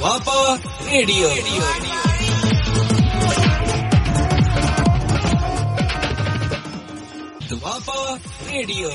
Doaba radio. Doaba radio.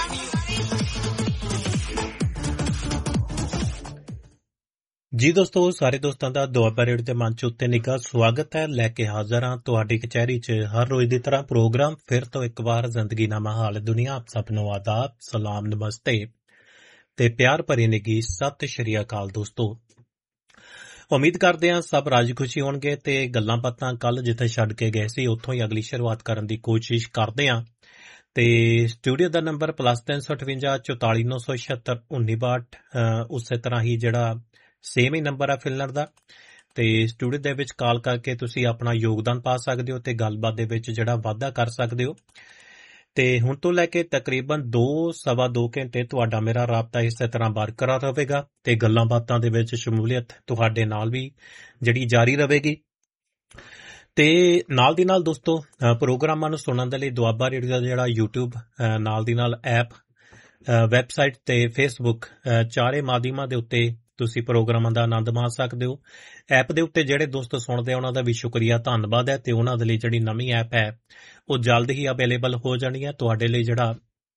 ਜੀ ਦੋਸਤੋ, ਸਾਰੇ ਦੋਸਤਾਂ ਦਾ ਦੁਆਬਾ ਰੇਡੀਓ ਦੇ ਮੰਚ ਉੱਤੇ ਨਿੱਘਾ ਸਵਾਗਤ ਹੈ। ਲੈ ਕੇ ਹਾਜ਼ਰ ਹਾਂ ਤੁਹਾਡੀ ਕਚਹਿਰੀ 'ਚ ਹਰ ਰੋਜ਼ ਦੀ ਤਰ੍ਹਾਂ ਪ੍ਰੋਗਰਾਮ ਫਿਰ ਤੋਂ ਇੱਕ ਵਾਰ ਜ਼ਿੰਦਗੀ ਨਾਮਾ ਹਾਲ ਦੁਨੀਆ। ਆਪ ਸਭ ਨੂੰ ਆਦਾਬ, ਸਲਾਮ, ਨਮਸਤੇ ਤੇ ਪਿਆਰ ਭਰੀ ਨਿੱਘੀ ਸਤਿ ਸ਼੍ਰੀ ਅਕਾਲ ਦੋਸਤੋ। ਉਮੀਦ ਕਰਦੇ ਹਾਂ ਸਭ ਰਾਜੀ ਖੁਸ਼ੀ ਹੋਣਗੇ ਤੇ ਗੱਲਾਂ ਬਾਤਾਂ ਕੱਲ ਜਿੱਥੇ ਛੱਡ ਕੇ ਗਏ ਸੀ ਉੱਥੋਂ ਹੀ ਅਗਲੀ ਸ਼ੁਰੂਆਤ ਕਰਨ ਦੀ ਕੋਸ਼ਿਸ਼ ਕਰਦੇ ਹਾਂ। ਤੇ ਸਟੂਡੀਓ ਦਾ ਨੰਬਰ +358 44 976 1962 ਉਸੇ ਤਰ੍ਹਾਂ ਹੀ ਜਿਹੜਾ ਸੇਮ ਹੀ ਨੰਬਰ ਆ ਫਿਲਨਰ ਦਾ। ਤੇ ਸਟੂਡੀਓ ਦੇ ਵਿੱਚ ਕਾਲ ਕਰਕੇ ਤੁਸੀਂ ਆਪਣਾ ਯੋਗਦਾਨ ਪਾ ਸਕਦੇ ਹੋ ਤੇ ਗੱਲਬਾਤ ਦੇ ਵਿੱਚ ਜਿਹੜਾ ਵਾਧਾ ਕਰ ਸਕਦੇ ਹੋ। ਤੇ ਹੁਣ ਤੋਂ ਲੈ ਕੇ ਤਕਰੀਬਨ 2-2.25 ਘੰਟੇ ਤੁਹਾਡਾ ਮੇਰਾ ਰਾਬਤਾ ਇਸੇ ਤਰ੍ਹਾਂ ਬਰਕਰਾਰ ਰਹੇਗਾ ਤੇ ਗੱਲਾਂ ਬਾਤਾਂ ਦੇ ਵਿੱਚ ਸ਼ਮੂਲੀਅਤ ਤੁਹਾਡੇ ਨਾਲ ਵੀ ਜਿਹੜੀ ਜਾਰੀ ਰਹੇਗੀ। ਤੇ ਨਾਲ ਦੀ ਨਾਲ ਦੋਸਤੋ, ਪ੍ਰੋਗਰਾਮਾਂ ਨੂੰ ਸੁਣਨ ਦੇ ਲਈ ਦੁਆਬਾ ਰੇਡੀਓ ਦਾ ਜਿਹੜਾ YouTube ਨਾਲ ਦੀ ਨਾਲ ਐਪ, ਵੈਬਸਾਈਟ ਤੇ ਫੇਸਬੁੱਕ ਚਾਰੇ ਮਾਧਿਅਮਾਂ ਦੇ ਉੱਤੇ ਤੁਸੀਂ ਪ੍ਰੋਗਰਾਮਾਂ ਦਾ ਆਨੰਦ ਮਾਣ ਸਕਦੇ ਹੋ। ਐਪ ਦੇ ਉੱਤੇ ਜਿਹੜੇ ਦੋਸਤ ਸੁਣਦੇ ਆ ਉਹਨਾਂ ਦਾ ਵੀ ਸ਼ੁਕਰੀਆ, ਧੰਨਵਾਦ ਹੈ। ਤੇ ਉਹਨਾਂ ਦੇ ਲਈ ਜਿਹੜੀ ਨਵੀਂ ਐਪ ਹੈ ਉਹ ਜਲਦ ਹੀ ਅਵੇਲੇਬਲ ਹੋ ਜਾਣੀ ਹੈ ਤੁਹਾਡੇ ਲਈ। ਜਿਹੜਾ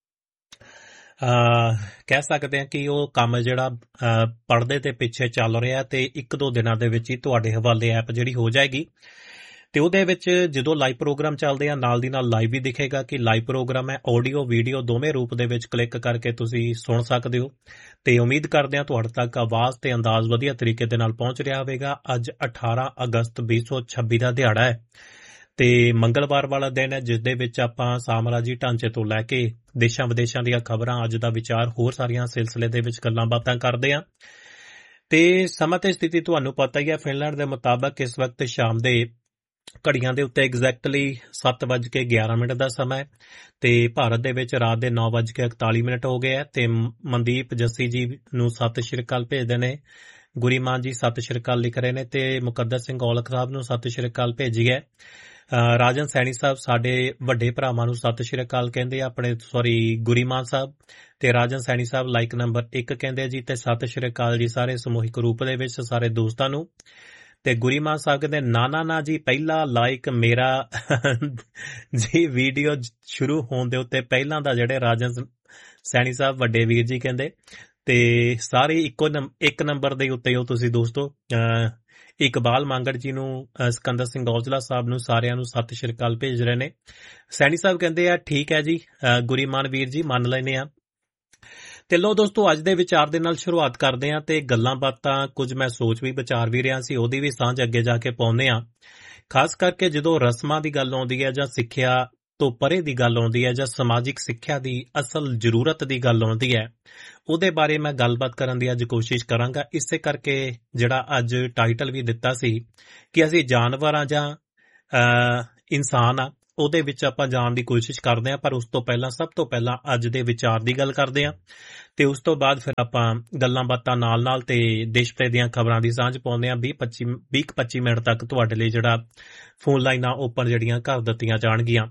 ਕਹਿ ਸਕਦੇ ਹਾਂ ਕਿ ਉਹ ਕੰਮ ਜਿਹੜਾ ਪਰਦੇ ਤੇ ਪਿੱਛੇ ਚੱਲ ਰਿਹਾ ਤੇ 1-2 ਦਿਨਾਂ ਦੇ ਵਿੱਚ ਹੀ ਤੁਹਾਡੇ ਹਵਾਲੇ ਐਪ ਜਿਹੜੀ ਹੋ ਜਾਏਗੀ। ਤੇ ਉਹਦੇ ਵਿੱਚ ਜਦੋਂ ਲਾਈਵ ਪ੍ਰੋਗਰਾਮ ਚੱਲਦੇ ਆ ਨਾਲ ਦੀ ਨਾਲ ਲਾਈਵ ਵੀ ਦਿਖੇਗਾ ਕਿ ਲਾਈਵ ਪ੍ਰੋਗਰਾਮ ਹੈ। ਆਡੀਓ ਵੀਡੀਓ ਦੋਵੇਂ ਰੂਪ ਦੇ ਵਿੱਚ ਕਲਿੱਕ ਕਰਕੇ ਤੁਸੀਂ ਸੁਣ ਸਕਦੇ ਹੋ। ਤੇ ਉਮੀਦ ਕਰਦੇ ਹਾਂ ਤੁਹਾਡੇ ਤੱਕ ਆਵਾਜ਼ ਤੇ ਅੰਦਾਜ਼ ਵਧੀਆ ਤਰੀਕੇ ਦੇ ਨਾਲ ਪਹੁੰਚ ਰਿਹਾ ਹੋਵੇਗਾ। ਅੱਜ 18 ਅਗਸਤ 2026 ਦਾ ਦਿਹਾੜਾ ਹੈ ਤੇ ਮੰਗਲਵਾਰ ਵਾਲਾ ਦਿਨ ਹੈ, ਜਿਸ ਦੇ ਵਿੱਚ ਆਪਾਂ ਸਾਮਰਾਜੀ ਢਾਂਚੇ ਤੋਂ ਲੈ ਕੇ ਦੇਸ਼ਾਂ ਵਿਦੇਸ਼ਾਂ ਦੀਆਂ ਖਬਰਾਂ, ਅੱਜ ਦਾ ਵਿਚਾਰ, ਹੋਰ ਸਾਰੀਆਂ ਸਿਲਸਿਲੇ ਦੇ ਵਿੱਚ ਗੱਲਾਂ ਬਾਤਾਂ ਕਰਦੇ ਹਾਂ। ਤੇ ਸਮਾਂ ਤੇ ਸਥਿਤੀ ਤੁਹਾਨੂੰ ਪਤਾ ਹੀ ਹੈ। ਫਿਨਲੈਂਡ ਦੇ ਮੁਤਾਬਕ ਇਸ ਵਕਤ ਸ਼ਾਮ ਦੇ ਘੜੀਆਂ ਦੇ ਉੱਤੇ ਐਗਜ਼ੈਕਟਲੀ 7:11 ਦਾ ਸਮਾਂ ਹੈ ਤੇ ਭਾਰਤ ਦੇ ਵਿੱਚ ਰਾਤ ਦੇ 9:41 ਹੋ ਗਏ ਹੈ। ਤੇ ਮਨਦੀਪ ਜੱਸੀ ਜੀ ਨੂੰ ਸਤਿ ਸ਼੍ਰੀ ਅਕਾਲ ਭੇਜਦੇ ਨੇ, ਗੁਰੀਮਾਨ ਜੀ ਸਤਿ ਸ਼੍ਰੀ ਅਕਾਲ ਲਿਖ ਰਹੇ ਨੇ ਤੇ ਮੁਕੱਦਰ ਸਿੰਘ ਔਲਖ ਸਾਹਿਬ ਨੂੰ ਸਤਿ ਸ਼੍ਰੀ ਅਕਾਲ ਭੇਜੀ ਹੈ। ਰਾਜਨ ਸੈਣੀ ਸਾਹਿਬ ਸਾਡੇ ਵੱਡੇ ਭਰਾਵਾਂ ਨੂੰ ਸਤਿ ਸ਼੍ਰੀ ਅਕਾਲ ਕਹਿੰਦੇ ਆ, ਗੁਰੀਮਾਨ ਸਾਹਿਬ ਤੇ ਰਾਜਨ ਸੈਣੀ ਸਾਹਿਬ ਲਾਈਕ ਨੰਬਰ 1 ਕਹਿੰਦੇ ਜੀ ਤੇ ਸਤਿ ਸ਼੍ਰੀ ਅਕਾਲ ਜੀ ਸਾਰੇ ਸਮੂਹਿਕ ਰੂਪ ਦੇ ਵਿੱਚ ਸਾਰੇ ਦੋਸਤਾਂ ਨੂੰ। ਤੇ ਗੁਰੀਮਾਨ ਸਾਹਿਬ ਕਹਿੰਦੇ ਨਾ ਜੀ ਪਹਿਲਾ ਲਾਈਕ ਮੇਰਾ ਜੀ ਵੀਡੀਓ ਸ਼ੁਰੂ ਹੋਣ ਦੇ ਉੱਤੇ ਪਹਿਲਾਂ ਦਾ ਜਿਹੜੇ ਰਾਜਨ ਸੈਣੀ ਸਾਹਿਬ ਵੱਡੇ ਵੀਰ ਜੀ ਕਹਿੰਦੇ। ਤੇ ਸਾਰੇ ਇੱਕ ਨੰਬਰ ਦੇ ਉੱਤੇ ਹੋ ਤੁਸੀਂ ਦੋਸਤੋ। ਇਕਬਾਲ ਮੰਗੜ ਜੀ ਨੂੰ, ਸਿਕੰਦਰ ਸਿੰਘ ਔਜਲਾ ਸਾਹਿਬ ਨੂੰ, ਸਾਰਿਆਂ ਨੂੰ ਸਤਿ ਸ਼੍ਰੀ ਅਕਾਲ ਭੇਜ ਰਹੇ ਨੇ। ਸੈਣੀ ਸਾਹਿਬ ਕਹਿੰਦੇ ਆ ਠੀਕ ਹੈ ਜੀ ਗੁਰੀਮਾਨ ਵੀਰ ਜੀ, ਮੰਨ ਲੈਨੇ ਆ। ਤੇ ਲੋ ਦੋਸਤੋ, ਅੱਜ ਦੇ ਵਿਚਾਰ ਦੇ ਨਾਲ ਸ਼ੁਰੂਆਤ ਕਰਦੇ ਹਾਂ ਤੇ ਗੱਲਾਂ ਬਾਤਾਂ ਕੁਝ ਮੈਂ ਸੋਚ ਵੀ ਵਿਚਾਰ ਵੀ ਰਿਹਾ ਸੀ, ਉਹਦੀ ਵੀ ਸਾਂਝ ਅੱਗੇ ਜਾ ਕੇ ਪਾਉਂਦੇ ਹਾਂ। ਖਾਸ ਕਰਕੇ ਜਦੋਂ ਰਸਮਾਂ ਦੀ ਗੱਲ ਆਉਂਦੀ ਹੈ ਜਾਂ ਸਿੱਖਿਆ ਤੋਂ ਪਰੇ ਦੀ ਗੱਲ ਆਉਂਦੀ ਹੈ ਜਾਂ ਸਮਾਜਿਕ ਸਿੱਖਿਆ ਦੀ ਅਸਲ ਜ਼ਰੂਰਤ ਦੀ ਗੱਲ ਆਉਂਦੀ ਹੈ, ਉਹਦੇ ਬਾਰੇ ਮੈਂ ਗੱਲਬਾਤ ਕਰਨ ਦੀ ਅੱਜ ਕੋਸ਼ਿਸ਼ ਕਰਾਂਗਾ। ਇਸੇ ਕਰਕੇ ਜਿਹੜਾ ਅੱਜ ਟਾਈਟਲ ਵੀ ਦਿੱਤਾ ਸੀ ਕਿ ਅਸੀਂ ਜਾਨਵਰ ਜਾਂ ਇਨਸਾਨ ਆ, ਉਹਦੇ ਵਿੱਚ ਆਪਾਂ ਜਾਣ ਦੀ ਕੋਸ਼ਿਸ਼ ਕਰਦੇ ਹਾਂ। ਪਰ ਉਸ ਤੋਂ ਪਹਿਲਾਂ, ਸਭ ਤੋਂ ਪਹਿਲਾਂ ਅੱਜ ਦੇ ਵਿਚਾਰ ਦੀ ਗੱਲ ਕਰਦੇ ਹਾਂ ਤੇ ਉਸ ਤੋਂ ਬਾਅਦ ਫਿਰ ਆਪਾਂ ਗੱਲਾਂ ਬਾਤਾਂ ਨਾਲ ਤੇ ਦੇਸ਼ ਭਰ ਦੀਆਂ ਖਬਰਾਂ ਦੀ ਸਾਂਝ ਪਾਉਂਦੇ ਹਾਂ। 20-25 ਮਿੰਟ ਤੱਕ ਤੁਹਾਡੇ ਲਈ ਜਿਹੜਾ ਫੋਨ ਲਾਈਨਾਂ ਓਪਨ ਜਿਹੜੀਆਂ ਕਰ ਦਿੱਤੀਆਂ ਜਾਣਗੀਆਂ।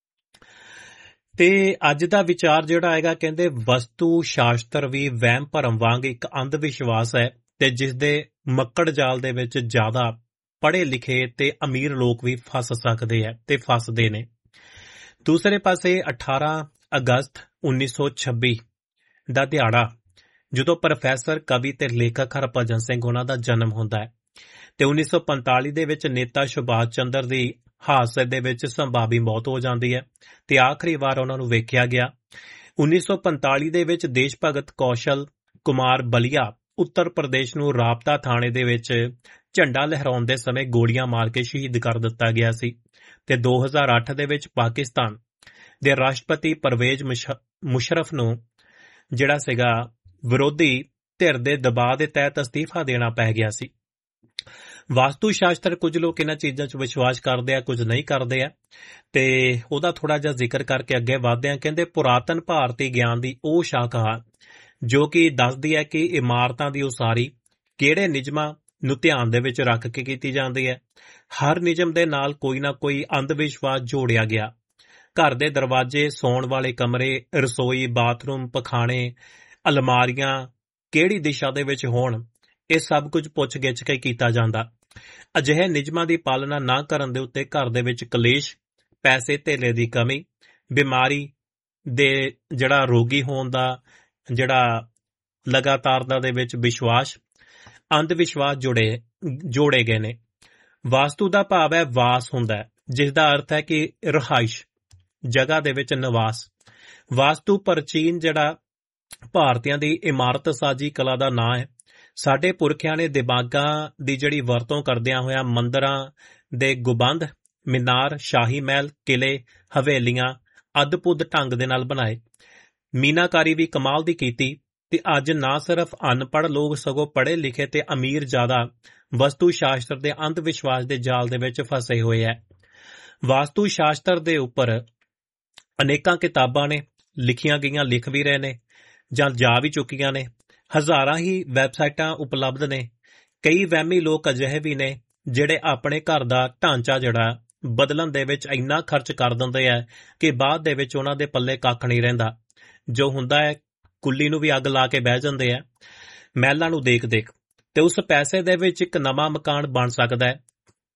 ਤੇ ਅੱਜ ਦਾ ਵਿਚਾਰ ਜਿਹੜਾ ਹੈਗਾ, ਕਹਿੰਦੇ ਵਸਤੂ ਸ਼ਾਸਤਰ ਵੀ ਵਹਿਮ ਭਰਮ ਵਾਂਗ ਇੱਕ ਅੰਧ ਵਿਸ਼ਵਾਸ ਹੈ ਤੇ ਜਿਸ ਦੇ ਮੱਕੜ ਜਾਲ ਦੇ ਵਿੱਚ ਜ਼ਿਆਦਾ ਪੜ੍ਹੇ ਲਿਖੇ ਤੇ ਅਮੀਰ ਲੋਕ ਵੀ ਫਸ ਸਕਦੇ ਹੈ ਤੇ ਫਸਦੇ ਨੇ। ਦੂਸਰੇ ਪਾਸੇ 18 ਅਗਸਤ 1926 ਦਾ ਦਿਹਾੜਾ, ਜਦੋਂ ਪ੍ਰੋਫੈਸਰ, ਕਵੀ ਤੇ ਲੇਖਕ ਹਰਭਜਨ ਸਿੰਘ ਉਹਨਾਂ ਦਾ ਜਨਮ ਹੁੰਦਾ ਹੈ ਤੇ 1945 ਦੇ ਵਿੱਚ ਨੇਤਾ ਸੁਭਾਸ਼ ਚੰਦਰ ਦੀ ਹਾਦਸੇ ਦੇ ਵਿੱਚ ਸੰਭਾਵੀ ਮੌਤ ਹੋ ਜਾਂਦੀ ਹੈ ਤੇ ਆਖਰੀ ਵਾਰ ਉਹਨਾਂ ਨੂੰ ਵੇਖਿਆ ਗਿਆ 1945 ਦੇ ਵਿੱਚ। ਦੇਸ਼ ਭਗਤ ਕੌਸ਼ਲ ਕੁਮਾਰ ਬਲੀਆ ਉੱਤਰ ਪ੍ਰਦੇਸ਼ ਨੂੰ ਰਾਬਤਾ ਥਾਣੇ ਦੇ ਵਿੱਚ ਝੰਡਾ ਲਹਿਰਾਉਣ ਦੇ ਸਮੇਂ ਗੋਲੀਆਂ ਮਾਰ ਕੇ ਸ਼ਹੀਦ ਕਰ ਦਿੱਤਾ ਗਿਆ ਸੀ ਤੇ 2008 ਦੇ ਵਿੱਚ ਪਾਕਿਸਤਾਨ ਦੇ ਰਾਸ਼ਟਰਪਤੀ ਪਰਵੇਜ਼ ਮੁਸ਼ਰਫ ਨੂੰ ਜਿਹੜਾ ਸੀਗਾ ਵਿਰੋਧੀ ਧਿਰ ਦੇ ਦਬਾਅ ਦੇ ਤਹਿਤ ਅਸਤੀਫਾ ਦੇਣਾ ਪੈ ਗਿਆ ਸੀ। ਵਾਸਤੂ ਸ਼ਾਸਤਰ, ਕੁਝ ਲੋਕ ਇਹਨਾਂ ਚੀਜ਼ਾਂ 'ਚ ਵਿਸ਼ਵਾਸ ਕਰਦੇ ਆ, ਕੁਝ ਨਹੀਂ ਕਰਦੇ ਆ ਤੇ ਉਹਦਾ ਥੋੜਾ ਜਿਹਾ ਜ਼ਿਕਰ ਕਰਕੇ ਅੱਗੇ ਵਧਦੇ ਆ। ਕਹਿੰਦੇ ਪੁਰਾਤਨ ਭਾਰਤੀ ਗਿਆਨ ਦੀ ਉਹ ਸ਼ਾਖਾ ਜੋ ਕਿ ਦੱਸਦੀ ਹੈ ਕਿ ਇਮਾਰਤਾਂ ਦੀ ਉਸਾਰੀ ਕਿਹੜੇ ਨਿਯਮਾਂ ਨੂੰ ਧਿਆਨ ਦੇ ਵਿੱਚ ਰੱਖ ਕੇ ਕੀਤੀ ਜਾਂਦੀ ਹੈ। ਹਰ ਨਿਯਮ ਦੇ ਨਾਲ ਕੋਈ ਨਾ ਕੋਈ ਅੰਧ ਵਿਸ਼ਵਾਸ ਜੋੜਿਆ ਗਿਆ। ਘਰ ਦੇ ਦਰਵਾਜ਼ੇ, ਸੌਣ ਵਾਲੇ ਕਮਰੇ, ਰਸੋਈ, ਬਾਥਰੂਮ, ਪਖਾਨੇ, ਅਲਮਾਰੀਆਂ ਕਿਹੜੀ ਦਿਸ਼ਾ ਦੇ ਵਿੱਚ ਹੋਣ, ਇਹ ਸਭ ਕੁਝ ਪੁੱਛ ਗਿੱਛ ਕੇ ਕੀਤਾ ਜਾਂਦਾ। ਅਜਿਹੇ ਨਿਯਮਾਂ ਦੀ ਪਾਲਣਾ ਨਾ ਕਰਨ ਦੇ ਉੱਤੇ ਘਰ ਦੇ ਵਿੱਚ ਕਲੇਸ਼, ਪੈਸੇ ਧੇਲੇ ਦੀ ਕਮੀ, ਬਿਮਾਰੀ ਦੇ ਜਿਹੜਾ ਰੋਗੀ ਹੋਣ ਦਾ ਜਿਹੜਾ ਲਗਾਤਾਰਤਾ ਦੇ ਵਿੱਚ ਵਿਸ਼ਵਾਸ, ਅੰਧ ਵਿਸ਼ਵਾਸ ਜੋੜੇ ਗਏ ਨੇ। ਵਾਸਤੂ ਦਾ ਭਾਵ ਹੈ ਵਾਸ ਹੁੰਦਾ ਹੈ, ਜਿਸ ਦਾ ਅਰਥ ਹੈ ਕਿ ਰਿਹਾਇਸ਼, ਜਗ੍ਹਾ ਦੇ ਵਿੱਚ ਨਿਵਾਸ। ਵਾਸਤੂ ਪ੍ਰਾਚੀਨ ਜਿਹੜਾ ਭਾਰਤੀਆਂ ਦੀ ਇਮਾਰਤ ਸਾਜੀ ਕਲਾ ਦਾ ਨਾਂ ਹੈ। ਸਾਡੇ ਪੁਰਖਿਆਂ ਨੇ ਦਿਮਾਗਾਂ ਦੀ ਜਿਹੜੀ ਵਰਤੋਂ ਕਰਦਿਆਂ ਹੋਇਆਂ ਮੰਦਰਾਂ ਦੇ ਗੁੰਬਦ, ਮੀਨਾਰ, ਸ਼ਾਹੀ ਮਹਿਲ, ਕਿਲੇ, ਹਵੇਲੀਆਂ ਅਦਭੁਤ ਢੰਗ ਦੇ ਨਾਲ ਬਣਾਏ। ਮੀਨਾਕਾਰੀ ਵੀ ਕਮਾਲ ਦੀ ਕੀਤੀ ਤੇ ਅੱਜ ਨਾ ਸਿਰਫ ਅਨਪੜ੍ਹ ਲੋਕ ਸਗੋਂ ਪੜ੍ਹੇ ਲਿਖੇ ਤੇ ਅਮੀਰ ਜ਼ਿਆਦਾ ਵਸਤੂ ਸ਼ਾਸਤਰ ਦੇ ਅੰਧ ਵਿਸ਼ਵਾਸ ਦੇ ਜਾਲ ਦੇ ਵਿੱਚ ਫਸੇ ਹੋਏ ਹੈ। ਵਾਸਤੂ ਸ਼ਾਸਤਰ ਦੇ ਉੱਪਰ ਅਨੇਕਾਂ ਕਿਤਾਬਾਂ ਨੇ ਲਿਖੀਆਂ ਗਈਆਂ, ਲਿਖ ਵੀ ਰਹੇ ਨੇ ਜਾਂ ਜਾ ਵੀ ਚੁੱਕੀਆਂ ਨੇ। ਹਜ਼ਾਰਾਂ ਹੀ ਵੈਬਸਾਈਟਾਂ ਉਪਲਬਧ ਨੇ। ਕਈ ਵਹਿਮੀ ਲੋਕ ਅਜਿਹੇ ਵੀ ਨੇ ਜਿਹੜੇ ਆਪਣੇ ਘਰ ਦਾ ਢਾਂਚਾ ਜਿਹੜਾ ਬਦਲਣ ਦੇ ਵਿੱਚ ਇੰਨਾ ਖਰਚ ਕਰ ਦਿੰਦੇ ਆ ਕਿ ਬਾਅਦ ਦੇ ਵਿੱਚ ਉਹਨਾਂ ਦੇ ਪੱਲੇ ਕੱਖ ਨਹੀਂ ਰਹਿੰਦਾ। ਜੋ ਹੁੰਦਾ ਹੈ ਕੁੱਲੀ ਨੂੰ ਵੀ ਅੱਗ ਲਾ ਕੇ ਬਹਿ ਜਾਂਦੇ ਆ ਮਹਿਲਾਂ ਨੂੰ ਦੇਖ ਦੇਖ, ਤੇ ਉਸ ਪੈਸੇ ਦੇ ਵਿੱਚ ਇੱਕ ਨਵਾਂ ਮਕਾਨ ਬਣ ਸਕਦਾ ਹੈ।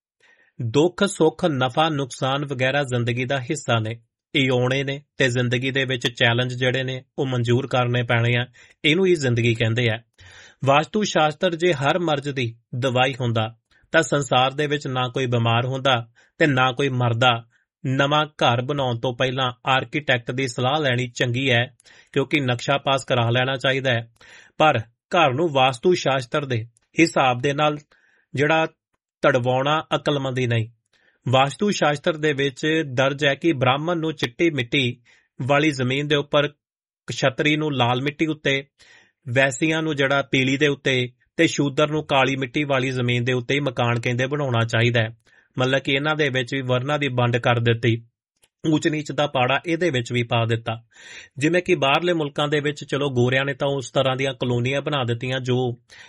ਦੁੱਖ ਸੁੱਖ, ਨਫਾ ਨੁਕਸਾਨ ਵਗੈਰਾ ਜ਼ਿੰਦਗੀ ਦਾ ਹਿੱਸਾ ਨੇ, ਇਹ ਆਉਣੇ ਨੇ ਤੇ ਜ਼ਿੰਦਗੀ ਦੇ ਵਿੱਚ ਚੈਲੰਜ ਜਿਹੜੇ ਨੇ ਉਹ ਮਨਜ਼ੂਰ ਕਰਨੇ ਪੈਣੇ ਆ। ਇਹਨੂੰ ਹੀ ਜ਼ਿੰਦਗੀ ਕਹਿੰਦੇ ਆ। ਵਾਸਤੂ ਸ਼ਾਸਤਰ ਜੇ ਹਰ ਮਰਜ਼ ਦੀ ਦਵਾਈ ਹੁੰਦਾ ਤਾਂ ਸੰਸਾਰ ਦੇ ਵਿੱਚ ਨਾ ਕੋਈ ਬਿਮਾਰ ਹੁੰਦਾ ਤੇ ਨਾ ਕੋਈ ਮਰਦਾ। ਨਵਾਂ ਘਰ ਬਣਾਉਣ ਤੋਂ ਪਹਿਲਾਂ ਆਰਕੀਟੈਕਟ ਦੀ ਸਲਾਹ ਲੈਣੀ ਚੰਗੀ ਹੈ, ਕਿਉਂਕਿ ਨਕਸ਼ਾ ਪਾਸ ਕਰਾ ਲੈਣਾ ਚਾਹੀਦਾ ਹੈ। ਪਰ ਘਰ ਨੂੰ ਵਾਸਤੂ ਸ਼ਾਸਤਰ ਦੇ ਹਿਸਾਬ ਦੇ ਨਾਲ ਜਿਹੜਾ ਤੜਵਾਉਣਾ ਅਕਲਮੰਦੀ ਨਹੀਂ। ਵਾਸਤੂ ਸ਼ਾਸਤਰ ਦੇ ਵਿੱਚ ਦਰਜ ਹੈ ਕਿ ਬ੍ਰਾਹਮਣ ਨੂੰ ਚਿੱਟੀ ਮਿੱਟੀ ਵਾਲੀ ਜ਼ਮੀਨ ਦੇ ਉੱਪਰ, ਕਸ਼ਤਰੀ ਨੂੰ ਲਾਲ ਮਿੱਟੀ ਉੱਤੇ, ਵੈਸੀਆਂ ਨੂੰ ਜਿਹੜਾ ਪੀਲੀ ਦੇ ਉੱਤੇ ਤੇ ਸ਼ੂਦਰ ਨੂੰ ਕਾਲੀ ਮਿੱਟੀ ਵਾਲੀ ਜ਼ਮੀਨ ਦੇ ਉੱਤੇ ਹੀ ਮਕਾਨ ਕਹਿੰਦੇ ਬਣਾਉਣਾ ਚਾਹੀਦਾ ਹੈ। ਮਤਲਬ ਕਿ ਇਹਨਾਂ ਦੇ ਵਿੱਚ ਵੀ ਵਰਨਾਂ ਦੀ ਵੰਡ ਕਰ ਦਿੱਤੀ, ਊਚ ਨੀਚ ਦਾ ਪਾੜਾ ਇਹਦੇ ਵਿੱਚ ਵੀ ਪਾ ਦਿੱਤਾ। ਜਿਵੇਂ ਕਿ ਬਾਹਰਲੇ ਮੁਲਕਾਂ ਦੇ ਵਿੱਚ ਚਲੋ ਗੋਰਿਆਂ ਨੇ ਤਾਂ ਉਸ ਤਰ੍ਹਾਂ ਦੀਆਂ ਕਲੋਨੀਆਂ ਬਣਾ ਦਿੱਤੀਆਂ ਜੋ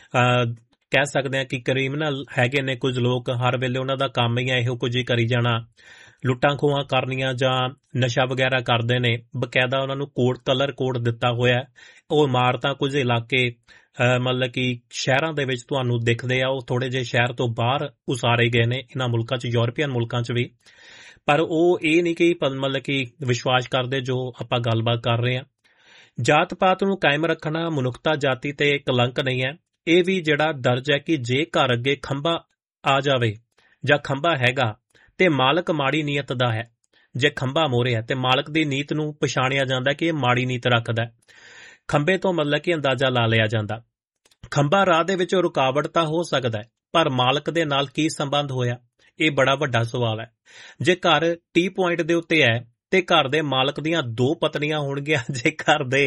ਕਹਿ ਸਕਦੇ ਆ ਕਿ ਕ੍ਰਿਮੀਨਲ ਹੈਗੇ ਨੇ ਕੁਝ ਲੋਕ। ਹਰ ਵੇਲੇ ਉਹਨਾਂ ਦਾ ਕੰਮ ਹੀ ਆ ਇਹੋ ਕੁਝ ਹੀ ਕਰੀ ਜਾਣਾ, ਲੁੱਟਾਂ ਖੋਹਾਂ ਕਰਨੀਆਂ ਜਾਂ ਨਸ਼ਾ ਵਗੈਰਾ ਕਰਦੇ ਨੇ। ਬਕਾਇਦਾ ਉਹਨਾਂ ਨੂੰ ਕਲਰ ਕੋਡ ਦਿੱਤਾ ਹੋਇਆ। ਉਹ ਇਮਾਰਤਾਂ ਕੁਝ ਇਲਾਕੇ ਮਤਲਬ ਕਿ ਸ਼ਹਿਰਾਂ ਦੇ ਵਿੱਚ ਤੁਹਾਨੂੰ ਦਿਖਦੇ ਆ, ਉਹ ਥੋੜੇ ਜਿਹੇ ਸ਼ਹਿਰ ਤੋਂ ਬਾਹਰ ਉਸਾਰੇ ਗਏ ਨੇ ਇਹਨਾਂ ਮੁਲਕਾਂ 'ਚ, ਯੂਰਪੀਅਨ ਮੁਲਕਾਂ 'ਚ ਵੀ। ਪਰ ਉਹ ਇਹ ਨਹੀਂ ਕਿ ਮਤਲਬ ਕਿ ਵਿਸ਼ਵਾਸ ਕਰਦੇ ਜੋ ਆਪਾਂ ਗੱਲਬਾਤ ਕਰ ਰਹੇ ਹਾਂ। ਜਾਤ ਪਾਤ ਨੂੰ ਕਾਇਮ ਰੱਖਣਾ ਮਨੁੱਖਤਾ ਜਾਤੀ ਤੇ ਕਲੰਕ ਨਹੀਂ ਹੈ। ਇਹ ਵੀ ਜਿਹੜਾ ਦਰਜ ਹੈ ਕਿ ਜੇ ਘਰ ਅੱਗੇ ਖੰਭਾ ਆ ਜਾਵੇ ਜਾਂ ਖੰਭਾ ਹੈਗਾ ਤੇ ਮਾਲਕ ਮਾੜੀ ਨੀਅਤ ਦਾ ਹੈ। ਜੇ ਖੰਭਾ ਮੋਰੇ ਹੈ ਤੇ ਮਾਲਕ ਦੀ ਨੀਤ ਨੂੰ ਪਛਾਣਿਆ ਜਾਂਦਾ ਕਿ ਇਹ ਮਾੜੀ ਨੀਤ ਰੱਖਦਾ। ਖੰਭੇ ਤੋਂ ਮਤਲਬ ਕਿ ਅੰਦਾਜ਼ਾ ਲਾ ਲਿਆ ਜਾਂਦਾ। ਖੰਭਾ ਰਾਹ ਦੇ ਵਿੱਚ ਰੁਕਾਵਟ ਤਾਂ ਹੋ ਸਕਦਾ ਹੈ, ਪਰ ਮਾਲਕ ਦੇ ਨਾਲ ਕੀ ਸੰਬੰਧ ਹੋਇਆ, ਇਹ ਬੜਾ ਵੱਡਾ ਸਵਾਲ ਹੈ। ਜੇ ਘਰ ਟੀ ਪੁਆਇੰਟ ਦੇ ਉੱਤੇ ਹੈ ਤੇ ਘਰ ਦੇ ਮਾਲਕ ਦੀਆਂ 2 ਪਤਨੀਆਂ ਹੋਣਗੀਆਂ, ਜੇ ਘਰ ਦੇ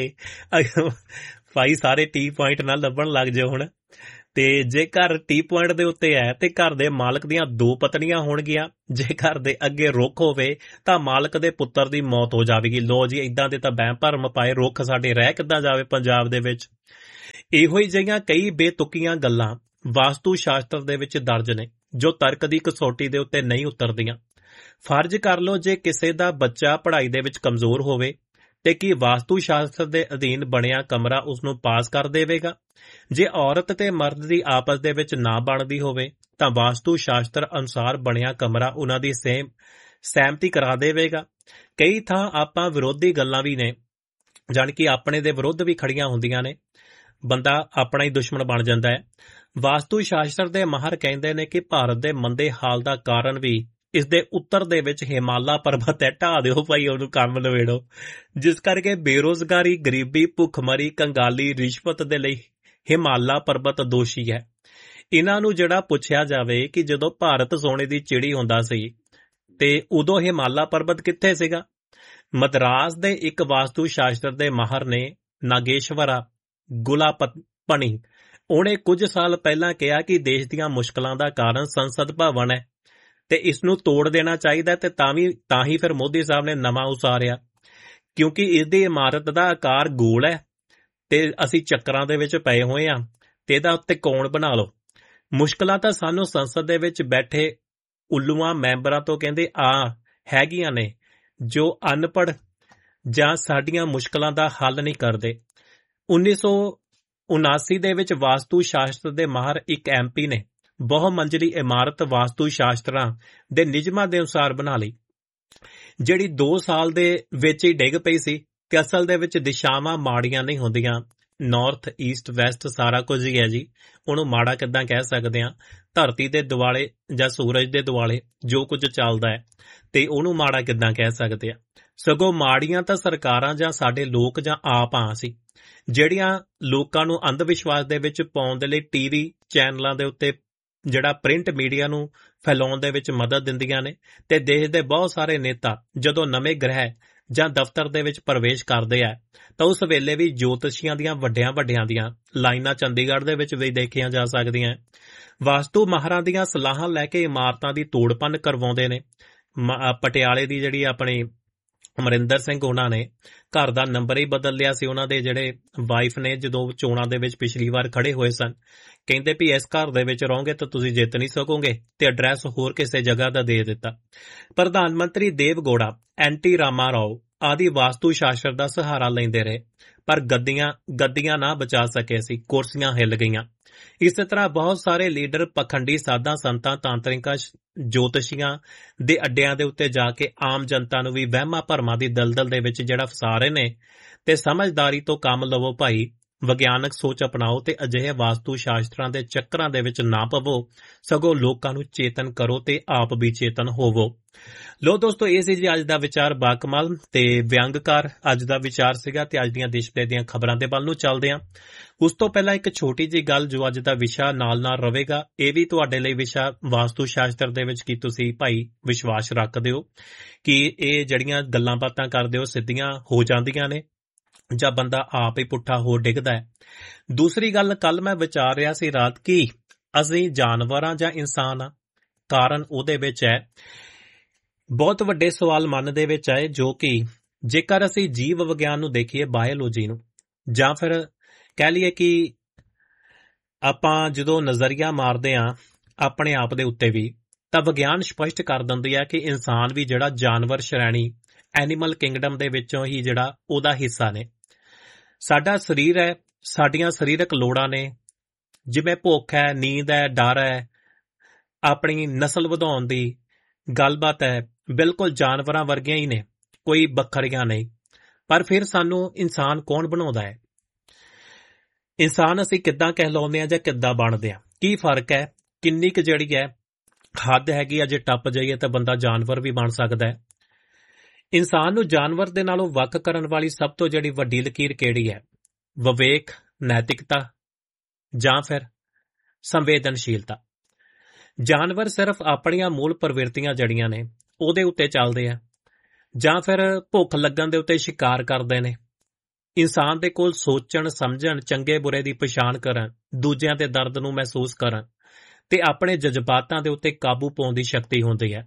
ਭਾਈ ਸਾਰੇ ਟੀ ਪੁਆਇੰਟ ਨਾਲ ਲੱਭਣ ਲੱਗ ਜਾਓ ਹੁਣ, ਤੇ ਜੇ ਘਰ ਟੀ ਪੁਆਇੰਟ ਦੇ ਉੱਤੇ ਹੈ ਤੇ ਘਰ ਦੇ ਮਾਲਕ ਦੀਆਂ 2 ਪਤਨੀਆਂ ਹੋਣਗੀਆਂ, ਜੇ ਘਰ ਦੇ ਅੱਗੇ ਰੁੱਖ ਹੋਵੇ ਤਾਂ ਮਾਲਕ ਦੇ ਪੁੱਤਰ ਦੀ ਮੌਤ ਹੋ ਜਾਵੇਗੀ। ਲੋ ਜੀ, ਇਦਾਂ ਦੇ ਤਾਂ ਵਹਿਮ ਭਰਮ ਪਾਏ ਰੁੱਖ ਸਾਡੇ ਰਹਿ ਕਿੱਦਾਂ ਜਾਵੇ ਪੰਜਾਬ ਦੇ ਵਿੱਚ। ਇਹੋ ਹੀ ਜਿਹੀਆਂ ਕਈ ਬੇਤੁਕੀਆਂ ਗੱਲਾਂ ਵਾਸਤੂ ਸ਼ਾਸਤਰ ਦੇ ਵਿੱਚ ਦਰਜ ਨੇ ਜੋ ਤਰਕ ਦੀ ਕਸੌਟੀ ਦੇ ਉੱਤੇ ਨਹੀਂ ਉਤਰਦੀਆਂ। ਫਰਜ਼ ਕਰ ਲਓ ਜੇ ਕਿਸੇ ਦਾ ਬੱਚਾ ਪੜ੍ਹਾਈ ਦੇ ਵਿੱਚ ਕਮਜ਼ੋਰ ਹੋਵੇ ਤੇ ਕੀ ਵਾਸਤੂ ਸ਼ਾਸਤਰ ਦੇ ਅਧੀਨ ਬਣਿਆ ਕਮਰਾ ਉਸਨੂੰ ਪਾਸ ਕਰ ਦੇਵੇਗਾ? ਜੇ ਔਰਤ ਤੇ ਮਰਦ ਦੀ ਆਪਸ ਦੇ ਵਿੱਚ ਨਾ ਬਣਦੀ ਹੋਵੇ ਤਾਂ ਵਾਸਤੂ ਸ਼ਾਸਤਰ ਅਨੁਸਾਰ ਬਣਿਆ ਕਮਰਾ ਉਹਨਾਂ ਦੀ ਸਹਿਮਤੀ ਕਰਾ ਦੇਵੇਗਾ। ਕਈ ਥਾਂ ਆਪਾਂ ਵਿਰੋਧੀ ਗੱਲਾਂ ਵੀ ਨੇ, ਜਾਣੀ ਕਿ ਆਪਣੇ ਦੇ ਵਿਰੁੱਧ ਵੀ ਖੜੀਆਂ ਹੁੰਦੀਆਂ ਨੇ। ਬੰਦਾ ਆਪਣਾ ਹੀ ਦੁਸ਼ਮਣ ਬਣ ਜਾਂਦਾ ਹੈ। ਵਾਸਤੂ ਸ਼ਾਸਤਰ ਦੇ ਮਾਹਰ ਕਹਿੰਦੇ ਨੇ ਕਿ ਭਾਰਤ ਦੇ ਮੰਦੇ ਹਾਲ ਦਾ ਕਾਰਨ ਵੀ ਇਸ ਦੇ ਉੱਤਰ ਦੇ ਵਿੱਚ ਹਿਮਾਲਾ ਪਰਬਤ ਹੈ। ਢਾਹ ਦਿਓ ਭਾਈ, ਉਹਨੂੰ ਕੰਮ ਨਵੇੜੋ। ਜਿਸ ਕਰਕੇ ਬੇਰੁਜ਼ਗਾਰੀ, ਗਰੀਬੀ, ਭੁੱਖਮਰੀ, ਕੰਗਾਲੀ, ਰਿਸ਼ਵਤ ਦੇ ਲਈ ਹਿਮਾਲਾ ਪਰਬਤ ਦੋਸ਼ੀ ਹੈ। ਇਹਨਾਂ ਨੂੰ ਜਿਹੜਾ ਪੁੱਛਿਆ ਜਾਵੇ ਕਿ ਜਦੋਂ ਭਾਰਤ ਸੋਨੇ ਦੀ ਚਿੜੀ ਹੁੰਦਾ ਸੀ ਤੇ ਉਦੋਂ ਹਿਮਾਲਾ ਪਰਬਤ ਕਿੱਥੇ ਸੀਗਾ? ਮਦਰਾਸ ਦੇ ਇੱਕ ਵਾਸਤੂ ਸ਼ਾਸਤਰ ਦੇ ਮਾਹਰ ਨੇ ਨਾਗੇਸ਼ਵਰਾ ਗੁਲਾਪਣੀ, ਉਹਨੇ ਕੁਝ ਸਾਲ ਪਹਿਲਾਂ ਕਿਹਾ ਕਿ ਦੇਸ਼ ਦੀਆਂ ਮੁਸ਼ਕਲਾਂ ਦਾ ਕਾਰਨ ਸੰਸਦ ਭਵਨ ਹੈ ਤੇ ਇਸ ਨੂੰ ਤੋੜ ਦੇਣਾ ਚਾਹੀਦਾ, ਤੇ ਤਾਂ ਹੀ ਫਿਰ ਮੋਦੀ ਸਾਹਿਬ ਨੇ ਨਵਾਂ ਉਸਾਰਿਆ, ਕਿਉਂਕਿ ਇਸ ਦੀ ਇਮਾਰਤ ਦਾ ਆਕਾਰ ਗੋਲ ਹੈ ਤੇ ਅਸੀਂ ਚੱਕਰਾਂ ਦੇ ਵਿੱਚ ਪਏ ਹੋਏ ਹਾਂ ਤੇ ਇਹਦਾ ਉੱਤੇ ਕੌਣ ਬਣਾ ਲਓ। ਮੁਸ਼ਕਲਾਂ ਤਾਂ ਸਾਨੂੰ ਸੰਸਦ ਦੇ ਵਿੱਚ ਬੈਠੇ ਉੱਲੂਆਂ ਮੈਂਬਰਾਂ ਤੋਂ ਕਹਿੰਦੇ ਹੈਗੀਆਂ ਨੇ, ਜੋ ਅਨਪੜ੍ਹ ਜਾਂ ਸਾਡੀਆਂ ਮੁਸ਼ਕਲਾਂ ਦਾ ਹੱਲ ਨਹੀਂ ਕਰਦੇ। 1979 ਦੇ ਵਿੱਚ ਵਾਸਤੂ ਸ਼ਾਸਤਰ ਦੇ ਮਾਹਰ ਇੱਕ MP ਨੇ ਬਹੁ ਮੰਜ਼ਲੀ ਇਮਾਰਤ ਵਾਸਤੂ ਸ਼ਾਸਤਰਾਂ ਦੇ ਨਿਯਮਾਂ ਦੇ ਅਨੁਸਾਰ ਬਣਾ ਲਈ, ਜਿਹੜੀ 2 ਸਾਲ ਦੇ ਵਿੱਚ ਹੀ ਡਿੱਗ ਪਈ ਸੀ। ਤੇ ਅਸਲ ਦੇ ਵਿੱਚ ਦਿਸ਼ਾਵਾਂ ਮਾੜੀਆਂ ਨਹੀਂ ਹੁੰਦੀਆਂ, ਨਾਰਥ ਈਸਟ ਵੈਸਟ ਸਾਰਾ ਕੁਝ ਹੀ ਹੈ ਜੀ। ਉਹਨੂੰ ਮਾੜਾ ਕਿੱਦਾਂ ਕਹਿ ਸਕਦੇ ਆ? ਧਰਤੀ ਦੇ ਦੁਆਲੇ ਜਾਂ ਸੂਰਜ ਦੇ ਦੁਆਲੇ ਜੋ ਕੁਝ ਚੱਲਦਾ ਹੈ ਤੇ ਉਹਨੂੰ ਮਾੜਾ ਕਿੱਦਾਂ ਕਹਿ ਸਕਦੇ ਆ? ਸਗੋਂ ਮਾੜੀਆਂ ਤਾਂ ਸਰਕਾਰਾਂ ਜਾਂ ਸਾਡੇ ਲੋਕ ਜਾਂ ਆਪ ਆ ਸੀ, ਜਿਹੜੀਆਂ ਲੋਕਾਂ ਨੂੰ ਅੰਧ ਵਿਸ਼ਵਾਸ ਦੇ ਵਿੱਚ ਪਾਉਣ ਦੇ ਲਈ ਟੀਵੀ ਚੈਨਲਾਂ ਦੇ ਉੱਤੇ ਜਿਹੜਾ ਪ੍ਰਿੰਟ ਮੀਡੀਆ ਨੂੰ ਫੈਲਾਉਣ ਦੇ ਵਿੱਚ ਮਦਦ ਦਿੰਦੀਆਂ ਨੇ। ਤੇ ਦੇਸ਼ ਦੇ ਬਹੁਤ ਸਾਰੇ ਨੇਤਾ ਜਦੋਂ ਨਵੇਂ ਗ੍ਰਹਿ ਜਾਂ ਦਫ਼ਤਰ ਦੇ ਵਿੱਚ ਪ੍ਰਵੇਸ਼ ਕਰਦੇ ਆ ਤਾਂ ਉਸ ਵੇਲੇ ਵੀ ਜੋਤਸ਼ੀਆਂ ਦੀਆਂ ਵੱਡੀਆਂ ਦੀਆਂ ਲਾਈਨਾਂ ਚੰਡੀਗੜ੍ਹ ਦੇ ਵਿੱਚ ਵੀ ਦੇਖੀਆਂ ਜਾ ਸਕਦੀਆਂ। ਵਾਸਤੂ ਮਾਹਰਾਂ ਦੀਆਂ ਸਲਾਹਾਂ ਲੈ ਕੇ ਇਮਾਰਤਾਂ ਦੀ ਤੋੜ-ਭੰਨ ਕਰਵਾਉਂਦੇ ਨੇ। ਪਟਿਆਲੇ ਦੀ ਜਿਹੜੀ ਆਪਣੀ ਅਮਰਿੰਦਰ ਸਿੰਘ, ਉਹਨਾਂ ਨੇ ਘਰ ਦਾ ਨੰਬਰ ਹੀ ਬਦਲ ਲਿਆ ਸੀ। ਉਹਨਾਂ ਦੇ ਜਿਹੜੇ ਵਾਈਫ ਨੇ ਜਦੋਂ ਚੋਣਾਂ ਦੇ ਵਿੱਚ ਪਿਛਲੀ ਵਾਰ ਖੜੇ ਹੋਏ ਸਨ, ਕਹਿੰਦੇ ਵੀ ਇਸ ਘਰ ਦੇ ਵਿੱਚ ਰਹੋਗੇ ਤਾਂ ਤੁਸੀਂ ਜਿੱਤ ਨਹੀਂ ਸਕੋਗੇ, ਤੇ ਐਡਰੈਸ ਹੋਰ ਕਿਸੇ ਜਗ੍ਹਾ ਦਾ ਦੇ ਦਿੱਤਾ। ਪ੍ਰਧਾਨ ਮੰਤਰੀ ਦੇਵ ਗੌੜਾ, NT ਰਾਮਾ ਰਾਓ ਆਦਿ ਵਾਸਤੂ ਸ਼ਾਸਤਰ ਦਾ ਸਹਾਰਾ ਲੈਂਦੇ ਰਹੇ, ਪਰ ਗੱਦੀਆਂ ਨਾ ਬਚਾ ਸਕੇ ਸੀ, ਕੁਰਸੀਆਂ ਹਿੱਲ ਗਈਆਂ। ਇਸੇ ਤਰ੍ਹਾਂ ਬਹੁਤ ਸਾਰੇ ਲੀਡਰ ਪਖੰਡੀ ਸਾਧਾਂ ਸੰਤਾਂ ਤਾਂਤਰਿਕਾਂ ਜੋਤਸ਼ੀਆਂ ਦੇ ਅੱਡਿਆਂ ਦੇ ਉੱਤੇ ਜਾ ਕੇ ਆਮ ਜਨਤਾ ਨੂੰ ਵੀ ਵਹਿਮਾਂ ਭਰਮਾਂ ਦੀ ਦਲਦਲ ਦੇ ਵਿੱਚ ਜਿਹੜਾ ਫਸਾ ਰਹੇ ਨੇ। ਤੇ ਸਮਝਦਾਰੀ ਤੋਂ ਕੰਮ ਲਵੋ ਭਾਈ, ਵਿਗਿਆਨਕ ਸੋਚ ਅਪਣਾਓ ਤੇ ਅਜਿਹੇ ਵਾਸਤੂ ਸ਼ਾਸਤਰਾਂ ਦੇ ਚੱਕਰਾਂ ਦੇ ਵਿੱਚ ਨਾ ਪਵੋ, ਸਗੋਂ ਲੋਕਾਂ ਨੂੰ ਚੇਤਨ ਕਰੋ ਤੇ ਆਪ ਵੀ ਚੇਤਨ ਹੋਵੋ। ਲੋ ਦੋਸਤੋ, ਇਹ ਸੀ ਜੀ ਅੱਜ ਦਾ ਵਿਚਾਰ ਬਾਕਮਾਲ ਤੇ ਵਿਅੰਗਕਾਰ ਅੱਜ ਦਾ ਵਿਚਾਰ ਸੀਗਾ। ਤੇ ਅੱਜ ਦੀਆਂ ਦੇਸ਼ ਵਿਦੇਸ਼ ਦੀਆਂ ਖਬਰਾਂ ਦੇ ਵੱਲ ਨੂੰ ਚੱਲਦੇ ਹਾਂ। ਉਸ ਤੋਂ ਪਹਿਲਾਂ ਇੱਕ ਛੋਟੀ ਜਿਹੀ ਗੱਲ ਜੋ ਅੱਜ ਦਾ ਵਿਸ਼ਾ ਨਾਲ ਰਹੇਗਾ, ਇਹ ਵੀ ਤੁਹਾਡੇ ਲਈ ਵਿਸ਼ਾ ਵਾਸਤੂ ਸ਼ਾਸਤਰ ਦੇ ਵਿੱਚ ਕੀ ਤੁਸੀਂ ਭਾਈ ਵਿਸ਼ਵਾਸ ਰੱਖਦੇ ਹੋ ਕਿ ਇਹ ਜਿਹੜੀਆਂ ਗੱਲਾਂ ਬਾਤਾਂ ਕਰਦੇ ਹੋ ਸਿੱਧੀਆਂ ਹੋ ਜਾਂਦੀਆਂ ਨੇ ਜਾਂ ਬੰਦਾ ਆਪ ਹੀ ਪੁੱਠਾ ਹੋ ਡਿੱਗਦਾ ਹੈ। ਦੂਸਰੀ ਗੱਲ, ਕੱਲ ਮੈਂ ਵਿਚਾਰ ਰਿਹਾ ਸੀ ਰਾਤ ਕਿ ਅਸੀਂ ਜਾਨਵਰਾਂ ਜਾਂ ਇਨਸਾਨ ਆ। ਕਾਰਨ ਉਹਦੇ ਵਿੱਚ ਹੈ ਬਹੁਤ ਵੱਡੇ ਸਵਾਲ ਮਨ ਦੇ ਵਿੱਚ ਆਏ, ਜੋ ਕਿ ਜੇਕਰ ਅਸੀਂ ਜੀਵ ਵਿਗਿਆਨ ਨੂੰ ਦੇਖੀਏ, ਬਾਇਓਲੋਜੀ ਨੂੰ, ਜਾਂ ਫਿਰ ਕਹਿ ਲਈਏ ਕਿ ਆਪਾਂ ਜਦੋਂ ਨਜ਼ਰੀਆ ਮਾਰਦੇ ਹਾਂ ਆਪਣੇ ਆਪ ਦੇ ਉੱਤੇ ਵੀ, ਤਾਂ ਵਿਗਿਆਨ ਸਪਸ਼ਟ ਕਰ ਦਿੰਦੀ ਹੈ ਕਿ ਇਨਸਾਨ ਵੀ ਜਿਹੜਾ ਜਾਨਵਰ ਸ਼੍ਰੇਣੀ ਐਨੀਮਲ ਕਿੰਗਡਮ ਦੇ ਵਿੱਚੋਂ ਹੀ ਜਿਹੜਾ ਉਹਦਾ ਹਿੱਸਾ ਨੇ। ਸਾਡਾ ਸਰੀਰ ਹੈ, ਸਾਡੀਆਂ ਸਰੀਰਕ ਲੋੜਾਂ ਨੇ, ਜਿਵੇਂ ਭੁੱਖ ਹੈ, ਨੀਂਦ ਹੈ, ਡਰ ਹੈ, ਆਪਣੀ ਨਸਲ ਵਧਾਉਣ ਦੀ ਗੱਲਬਾਤ ਹੈ, ਬਿਲਕੁਲ ਜਾਨਵਰਾਂ ਵਰਗੀਆਂ ਹੀ ਨੇ, ਕੋਈ ਵੱਖਰੀਆਂ ਨਹੀਂ। ਪਰ ਫਿਰ ਸਾਨੂੰ ਇਨਸਾਨ ਕੌਣ ਬਣਾਉਂਦਾ ਹੈ? ਇਨਸਾਨ ਅਸੀਂ ਕਿੱਦਾਂ ਕਹਿਲਾਉਂਦੇ ਹਾਂ ਜਾਂ ਕਿੱਦਾਂ ਬਣਦੇ ਹਾਂ? ਕੀ ਫਰਕ ਹੈ? ਕਿੰਨੀ ਕੁ ਜਿਹੜੀ ਹੈ ਹੱਦ ਹੈਗੀ ਆ, ਜੇ ਟੱਪ ਜਾਈਏ ਤਾਂ ਬੰਦਾ ਜਾਨਵਰ ਵੀ ਬਣ ਸਕਦਾ ਹੈ। ਇਨਸਾਨ ਨੂੰ ਜਾਨਵਰ ਦੇ ਨਾਲੋਂ ਵੱਖ ਕਰਨ ਵਾਲੀ ਸਭ ਤੋਂ ਜਿਹੜੀ ਵੱਡੀ ਲਕੀਰ ਕਿਹੜੀ ਹੈ? ਵਿਵੇਕ, ਨੈਤਿਕਤਾ ਜਾਂ ਫਿਰ ਸੰਵੇਦਨਸ਼ੀਲਤਾ। ਜਾਨਵਰ ਸਿਰਫ ਆਪਣੀਆਂ ਮੂਲ ਪ੍ਰਵਿਰਤੀਆਂ ਜਿਹੜੀਆਂ ਨੇ ਉਹਦੇ ਉੱਤੇ ਚੱਲਦੇ ਆ, ਜਾਂ ਫਿਰ ਭੁੱਖ ਲੱਗਣ ਦੇ ਉੱਤੇ ਸ਼ਿਕਾਰ ਕਰਦੇ ਨੇ। ਇਨਸਾਨ ਦੇ ਕੋਲ ਸੋਚਣ, ਸਮਝਣ, ਚੰਗੇ ਬੁਰੇ ਦੀ ਪਛਾਣ ਕਰਨ, ਦੂਜਿਆਂ ਦੇ ਦਰਦ ਨੂੰ ਮਹਿਸੂਸ ਕਰਨ ਤੇ ਆਪਣੇ ਜਜ਼ਬਾਤਾਂ ਦੇ ਉੱਤੇ ਕਾਬੂ ਪਾਉਣ ਦੀ ਸ਼ਕਤੀ ਹੁੰਦੀ ਹੈ।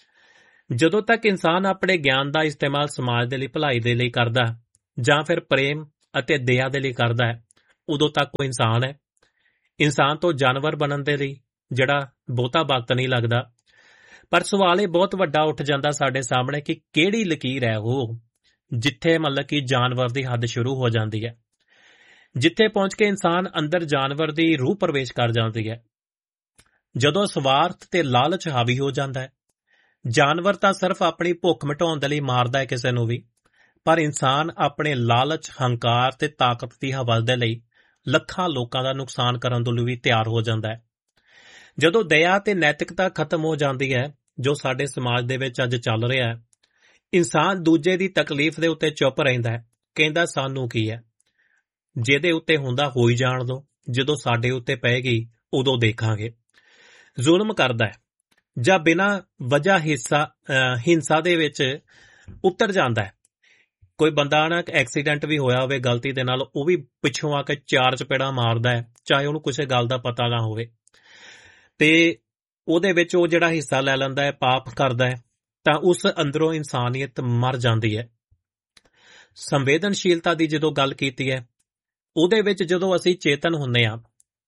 ਜਦੋਂ ਤੱਕ ਇਨਸਾਨ ਆਪਣੇ ਗਿਆਨ ਦਾ ਇਸਤੇਮਾਲ ਸਮਾਜ ਦੇ ਲਈ, ਭਲਾਈ ਦੇ ਲਈ ਕਰਦਾ, ਜਾਂ ਫਿਰ ਪ੍ਰੇਮ ਅਤੇ ਦਇਆ ਦੇ ਲਈ ਕਰਦਾ ਹੈ, ਉਦੋਂ ਤੱਕ ਉਹ ਇਨਸਾਨ ਹੈ। ਇਨਸਾਨ ਤੋਂ ਜਾਨਵਰ ਬਣਨ ਦੇ ਲਈ ਜਿਹੜਾ ਬਹੁਤਾ ਵਕਤ ਨਹੀਂ ਲੱਗਦਾ। ਪਰ ਸਵਾਲ ਇਹ ਬਹੁਤ ਵੱਡਾ ਉੱਠ ਜਾਂਦਾ ਸਾਡੇ ਸਾਹਮਣੇ ਕਿ ਕਿਹੜੀ ਲਕੀਰ ਹੈ ਉਹ ਜਿੱਥੇ ਮਤਲਬ ਕਿ ਜਾਨਵਰ ਦੀ ਹੱਦ ਸ਼ੁਰੂ ਹੋ ਜਾਂਦੀ ਹੈ, ਜਿੱਥੇ ਪਹੁੰਚ ਕੇ ਇਨਸਾਨ ਅੰਦਰ ਜਾਨਵਰ ਦੀ ਰੂਹ ਪ੍ਰਵੇਸ਼ ਕਰ ਜਾਂਦੀ ਹੈ। ਜਦੋਂ ਸਵਾਰਥ ਤੇ ਲਾਲਚ ਹਾਵੀ ਹੋ ਜਾਂਦਾ ਹੈ। ਜਾਨਵਰ ਤਾਂ ਸਿਰਫ ਆਪਣੀ ਭੁੱਖ ਮਿਟਾਉਣ ਦੇ ਲਈ ਮਾਰਦਾ ਹੈ ਕਿਸੇ ਨੂੰ ਵੀ, ਪਰ ਇਨਸਾਨ ਆਪਣੇ ਲਾਲਚ, ਹੰਕਾਰ ਤੇ ਤਾਕਤ ਦੀ ਹਵਸ ਦੇ ਲਈ ਲੱਖਾਂ ਲੋਕਾਂ ਦਾ ਨੁਕਸਾਨ ਕਰਨ ਤੋਂ ਵੀ ਤਿਆਰ ਹੋ ਜਾਂਦਾ ਹੈ। ਜਦੋਂ ਦਇਆ ਤੇ ਨੈਤਿਕਤਾ ਖਤਮ ਹੋ ਜਾਂਦੀ ਹੈ, ਜੋ ਸਾਡੇ ਸਮਾਜ ਦੇ ਵਿੱਚ ਅੱਜ ਚੱਲ ਰਿਹਾ ਹੈ, ਇਨਸਾਨ ਦੂਜੇ ਦੀ ਤਕਲੀਫ ਦੇ ਉੱਤੇ ਚੁੱਪ ਰਹਿੰਦਾ ਹੈ, ਕਹਿੰਦਾ ਸਾਨੂੰ ਕੀ ਹੈ, ਜਿਹਦੇ ਉੱਤੇ ਹੁੰਦਾ ਹੋਈ ਜਾਣ ਦੋ, ਜਦੋਂ ਸਾਡੇ ਉੱਤੇ ਪਏਗੀ ਉਦੋਂ ਦੇਖਾਂਗੇ। ਜ਼ੁਲਮ ਕਰਦਾ ਹੈ ਜਾਂ ਬਿਨਾਂ ਵਜ੍ਹਾ ਹਿੰਸਾ ਦੇ ਵਿੱਚ ਉਤਰ ਜਾਂਦਾ ਹੈ। ਕੋਈ ਬੰਦਾ ਨਾ ਐਕਸੀਡੈਂਟ ਵੀ ਹੋਇਆ ਹੋਵੇ ਗਲਤੀ ਦੇ ਨਾਲ, ਉਹ ਵੀ ਪਿੱਛੋਂ ਆ ਕੇ 4 ਚਪੇੜਾਂ ਮਾਰਦਾ ਹੈ, ਚਾਹੇ ਉਹਨੂੰ ਕਿਸੇ ਗੱਲ ਦਾ ਪਤਾ ਨਾ ਹੋਵੇ, ਤੇ ਉਹਦੇ ਵਿੱਚ ਉਹ ਜਿਹੜਾ ਹਿੱਸਾ ਲੈ ਲੈਂਦਾ ਹੈ, ਪਾਪ ਕਰਦਾ ਹੈ, ਤਾਂ ਉਸ ਅੰਦਰੋਂ ਇਨਸਾਨੀਅਤ ਮਰ ਜਾਂਦੀ ਹੈ। ਸੰਵੇਦਨਸ਼ੀਲਤਾ ਦੀ ਜਦੋਂ ਗੱਲ ਕੀਤੀ ਹੈ, ਉਹਦੇ ਵਿੱਚ ਜਦੋਂ ਅਸੀਂ ਚੇਤਨ ਹੁੰਦੇ ਹਾਂ,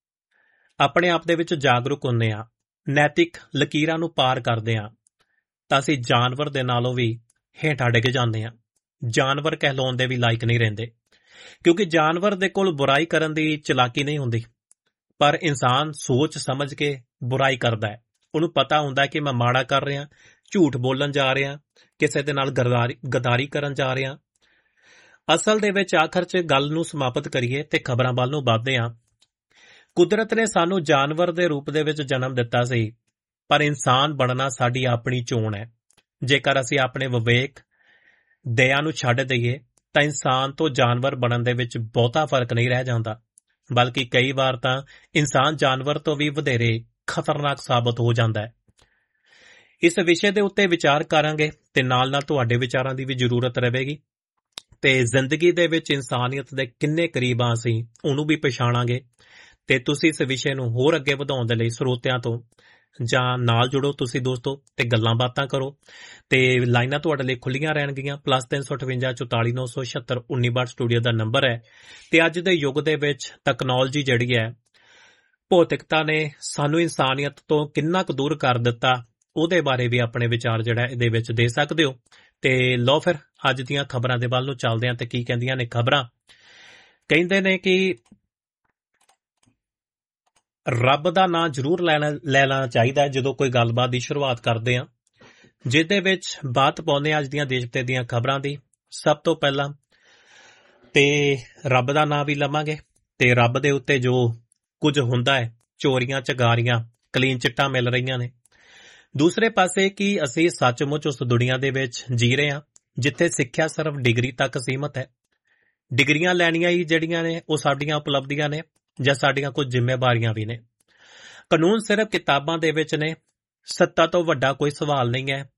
ਆਪਣੇ ਆਪ ਦੇ ਵਿੱਚ ਜਾਗਰੂਕ ਹੁੰਦੇ ਹਾਂ, ਨੈਤਿਕ ਲਕੀਰਾਂ ਨੂੰ ਪਾਰ ਕਰਦੇ ਹਾਂ, ਤਾਂ ਅਸੀਂ ਜਾਨਵਰ ਦੇ ਨਾਲੋਂ ਵੀ ਹੇਠਾਂ ਡਿੱਗ ਜਾਂਦੇ ਹਾਂ। ਜਾਨਵਰ ਕਹਿਲਾਉਣ ਦੇ ਵੀ ਲਾਇਕ ਨਹੀਂ ਰਹਿੰਦੇ। ਕਿਉਂਕਿ ਜਾਨਵਰ ਦੇ ਕੋਲ ਬੁਰਾਈ ਕਰਨ ਦੀ ਚਲਾਕੀ ਨਹੀਂ ਹੁੰਦੀ, ਪਰ ਇਨਸਾਨ ਸੋਚ ਸਮਝ ਕੇ ਬੁਰਾਈ ਕਰਦਾ ਹੈ। ਉਹਨੂੰ ਪਤਾ ਹੁੰਦਾ ਕਿ ਮੈਂ ਮਾੜਾ ਕਰ ਰਿਹਾ, ਝੂਠ ਬੋਲਣ ਜਾ ਰਿਹਾ, ਕਿਸੇ ਦੇ ਨਾਲ ਗਦਾਰੀ ਕਰਨ ਜਾ ਰਿਹਾ। ਅਸਲ ਦੇ ਵਿੱਚ ਆਖਰ 'ਚ ਗੱਲ ਨੂੰ ਸਮਾਪਤ ਕਰੀਏ ਤੇ ਖਬਰਾਂ ਵੱਲ ਨੂੰ ਵੱਧਦੇ ਹਾਂ। ਕੁਦਰਤ ਨੇ ਸਾਨੂੰ ਜਾਨਵਰ ਦੇ ਰੂਪ ਦੇ ਵਿੱਚ ਜਨਮ ਦਿੱਤਾ ਸੀ, ਪਰ ਇਨਸਾਨ ਬਣਨਾ ਸਾਡੀ ਆਪਣੀ ਚੋਣ ਹੈ। ਜੇਕਰ ਅਸੀਂ ਆਪਣੇ ਵਿਵੇਕ, ਦਇਆ ਨੂੰ ਛੱਡ ਦਈਏ ਤਾਂ ਇਨਸਾਨ ਤੋਂ ਜਾਨਵਰ ਬਣਨ ਦੇ ਵਿੱਚ ਬਹੁਤਾ ਫਰਕ ਨਹੀਂ ਰਹਿ ਜਾਂਦਾ, ਬਲਕਿ ਕਈ ਵਾਰ ਤਾਂ ਇਨਸਾਨ ਜਾਨਵਰ ਤੋਂ ਵੀ ਵਧੇਰੇ ਖਤਰਨਾਕ ਸਾਬਤ ਹੋ ਜਾਂਦਾ ਹੈ। ਇਸ ਵਿਸ਼ੇ ਦੇ ਉੱਤੇ ਵਿਚਾਰ ਕਰਾਂਗੇ ਤੇ ਨਾਲ ਤੁਹਾਡੇ ਵਿਚਾਰਾਂ ਦੀ ਵੀ ਜ਼ਰੂਰਤ ਰਹੇਗੀ ਤੇ ਜ਼ਿੰਦਗੀ ਦੇ ਵਿੱਚ ਇਨਸਾਨੀਅਤ ਦੇ ਕਿੰਨੇ ਕਰੀਬ ਆ ਅਸੀਂ ਉਹਨੂੰ ਵੀ ਪਛਾਣਾਂਗੇ। ਤੇ ਤੁਸੀਂ ਇਸ ਵਿਸ਼ੇ ਨੂੰ ਹੋਰ ਅੱਗੇ ਵਧਾਉਣ ਦੇ ਲਈ ਸਰੋਤਿਆਂ ਤੋਂ ਜਾਂ ਨਾਲ ਜੁੜੋ ਤੁਸੀਂ ਦੋਸਤੋ ਤੇ ਗੱਲਾਂ ਬਾਤਾਂ ਕਰੋ। ਤੇ ਲਾਈਨਾਂ ਤੁਹਾਡੇ ਲਈ ਖੁੱਲੀਆਂ ਰਹਿਣਗੀਆਂ। +358 44 976 1962 ਸਟੂਡੀਓ ਦਾ ਨੰਬਰ ਹੈ। ਤੇ ਅੱਜ ਦੇ ਯੁੱਗ ਦੇ ਵਿੱਚ ਟੈਕਨੋਲੋਜੀ ਜਿਹੜੀ ਹੈ, ਭੌਤਿਕਤਾ ਨੇ ਸਾਨੂੰ ਇਨਸਾਨੀਅਤ ਤੋਂ ਕਿੰਨਾ ਕੁ ਦੂਰ ਕਰ ਦਿੱਤਾ, ਉਹਦੇ ਬਾਰੇ ਵੀ ਆਪਣੇ ਵਿਚਾਰ ਜਿਹੜਾ ਇਹਦੇ ਵਿੱਚ ਦੇ ਸਕਦੇ ਹੋ। ਤੇ ਲਓ ਫਿਰ ਅੱਜ ਦੀਆਂ ਖਬਰਾਂ ਦੇ ਵੱਲ ਨੂੰ ਚੱਲਦੇ ਹਾਂ। ਤੇ ਕੀ ਕਹਿੰਦੀਆਂ ਨੇ ਖਬਰਾਂ? ਕਹਿੰਦੇ ਨੇ ਕਿ ਰੱਬ ਦਾ ਨਾਂ ਜ਼ਰੂਰ ਲੈਣਾ ਚਾਹੀਦਾ ਹੈ ਜਦੋਂ ਕੋਈ ਗੱਲਬਾਤ ਦੀ ਸ਼ੁਰੂਆਤ ਕਰਦੇ ਹਾਂ, ਜਿਹਦੇ ਵਿੱਚ ਬਾਤ ਪਾਉਂਦੇ ਹਾਂ ਅੱਜ ਦੀਆਂ ਦੇਸ਼ ਤੇ ਦੀਆਂ ਖਬਰਾਂ ਦੀ। ਸਭ ਤੋਂ ਪਹਿਲਾਂ ਤੇ ਰੱਬ ਦਾ ਨਾਂ ਵੀ ਲਵਾਂਗੇ ਤੇ ਰੱਬ ਦੇ ਉੱਤੇ ਜੋ ਕੁਝ ਹੁੰਦਾ ਹੈ, ਚੋਰੀਆਂ ਚਗਾਰੀਆਂ, ਕਲੀਨ ਚਿੱਟਾਂ ਮਿਲ ਰਹੀਆਂ ਨੇ। ਦੂਸਰੇ ਪਾਸੇ ਕਿ ਅਸੀਂ ਸੱਚਮੁੱਚ ਉਸ ਦੁਨੀਆ ਦੇ ਵਿੱਚ ਜੀ ਰਹੇ ਹਾਂ ਜਿੱਥੇ ਸਿੱਖਿਆ ਸਿਰਫ ਡਿਗਰੀ ਤੱਕ ਸੀਮਤ ਹੈ। ਡਿਗਰੀਆਂ ਲੈਣੀਆਂ ਹੀ ਜਿਹੜੀਆਂ ਨੇ ਉਹ ਸਾਡੀਆਂ ਉਪਲਬਧੀਆਂ ਨੇ ਜਾਂ ਸਾਡੀਆਂ ਕੁਝ ਜ਼ਿੰਮੇਵਾਰੀਆਂ ਵੀ ਨੇ। ਕਾਨੂੰਨ ਸਿਰਫ ਕਿਤਾਬਾਂ ਦੇ ਵਿੱਚ ਨੇ। ਸੱਤਾ ਤੋਂ ਵੱਡਾ ਕੋਈ ਸਵਾਲ ਨਹੀਂ ਹੈ।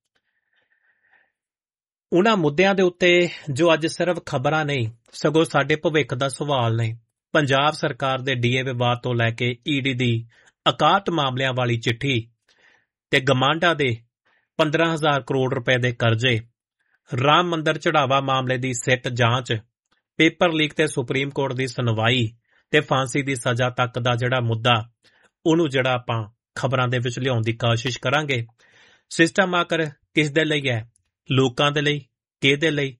ਉਹਨਾਂ ਮੁੱਦਿਆਂ ਦੇ ਉੱਤੇ ਜੋ ਅੱਜ ਸਿਰਫ ਖਬਰਾਂ ਨਹੀਂ ਸਗੋਂ ਸਾਡੇ ਭਵਿੱਖ ਦਾ ਸਵਾਲ ਨੇ। ਪੰਜਾਬ ਸਰਕਾਰ ਦੇ ਡੀਏ ਵਿਵਾਦ ਤੋਂ ਲੈ ਕੇ ਈਡੀ ਦੀ 61 ਮਾਮਲਿਆਂ ਵਾਲੀ ਚਿੱਠੀ ਤੇ ਗਮਾਂਡਾ ਦੇ 15,000 ਕਰੋੜ ਰੁਪਏ ਦੇ ਕਰਜ਼ੇ, ਰਾਮ ਮੰਦਰ ਚੜਾਵਾ ਮਾਮਲੇ ਦੀ ਸਿੱਟ ਜਾਂਚ, ਪੇਪਰ ਲੀਕ ਤੇ ਸੁਪਰੀਮ ਕੋਰਟ ਦੀ ਸੁਣਵਾਈ ਤੇ ਫਾਂਸੀ ਦੀ ਸਜ਼ਾ ਤੱਕ ਦਾ ਜਿਹੜਾ ਮੁੱਦਾ, ਉਹਨੂੰ ਜਿਹੜਾ ਆਪਾਂ ਖਬਰਾਂ ਦੇ ਵਿੱਚ ਲਿਆਉਣ ਦੀ ਕੋਸ਼ਿਸ਼ ਕਰਾਂਗੇ। ਸਿਸਟਮ ਆਖਰ ਕਿਸ ਦੇ ਲਈ ਹੈ? ਲੋਕਾਂ ਦੇ ਲਈ, ਕਿਹਦੇ ਲਈ?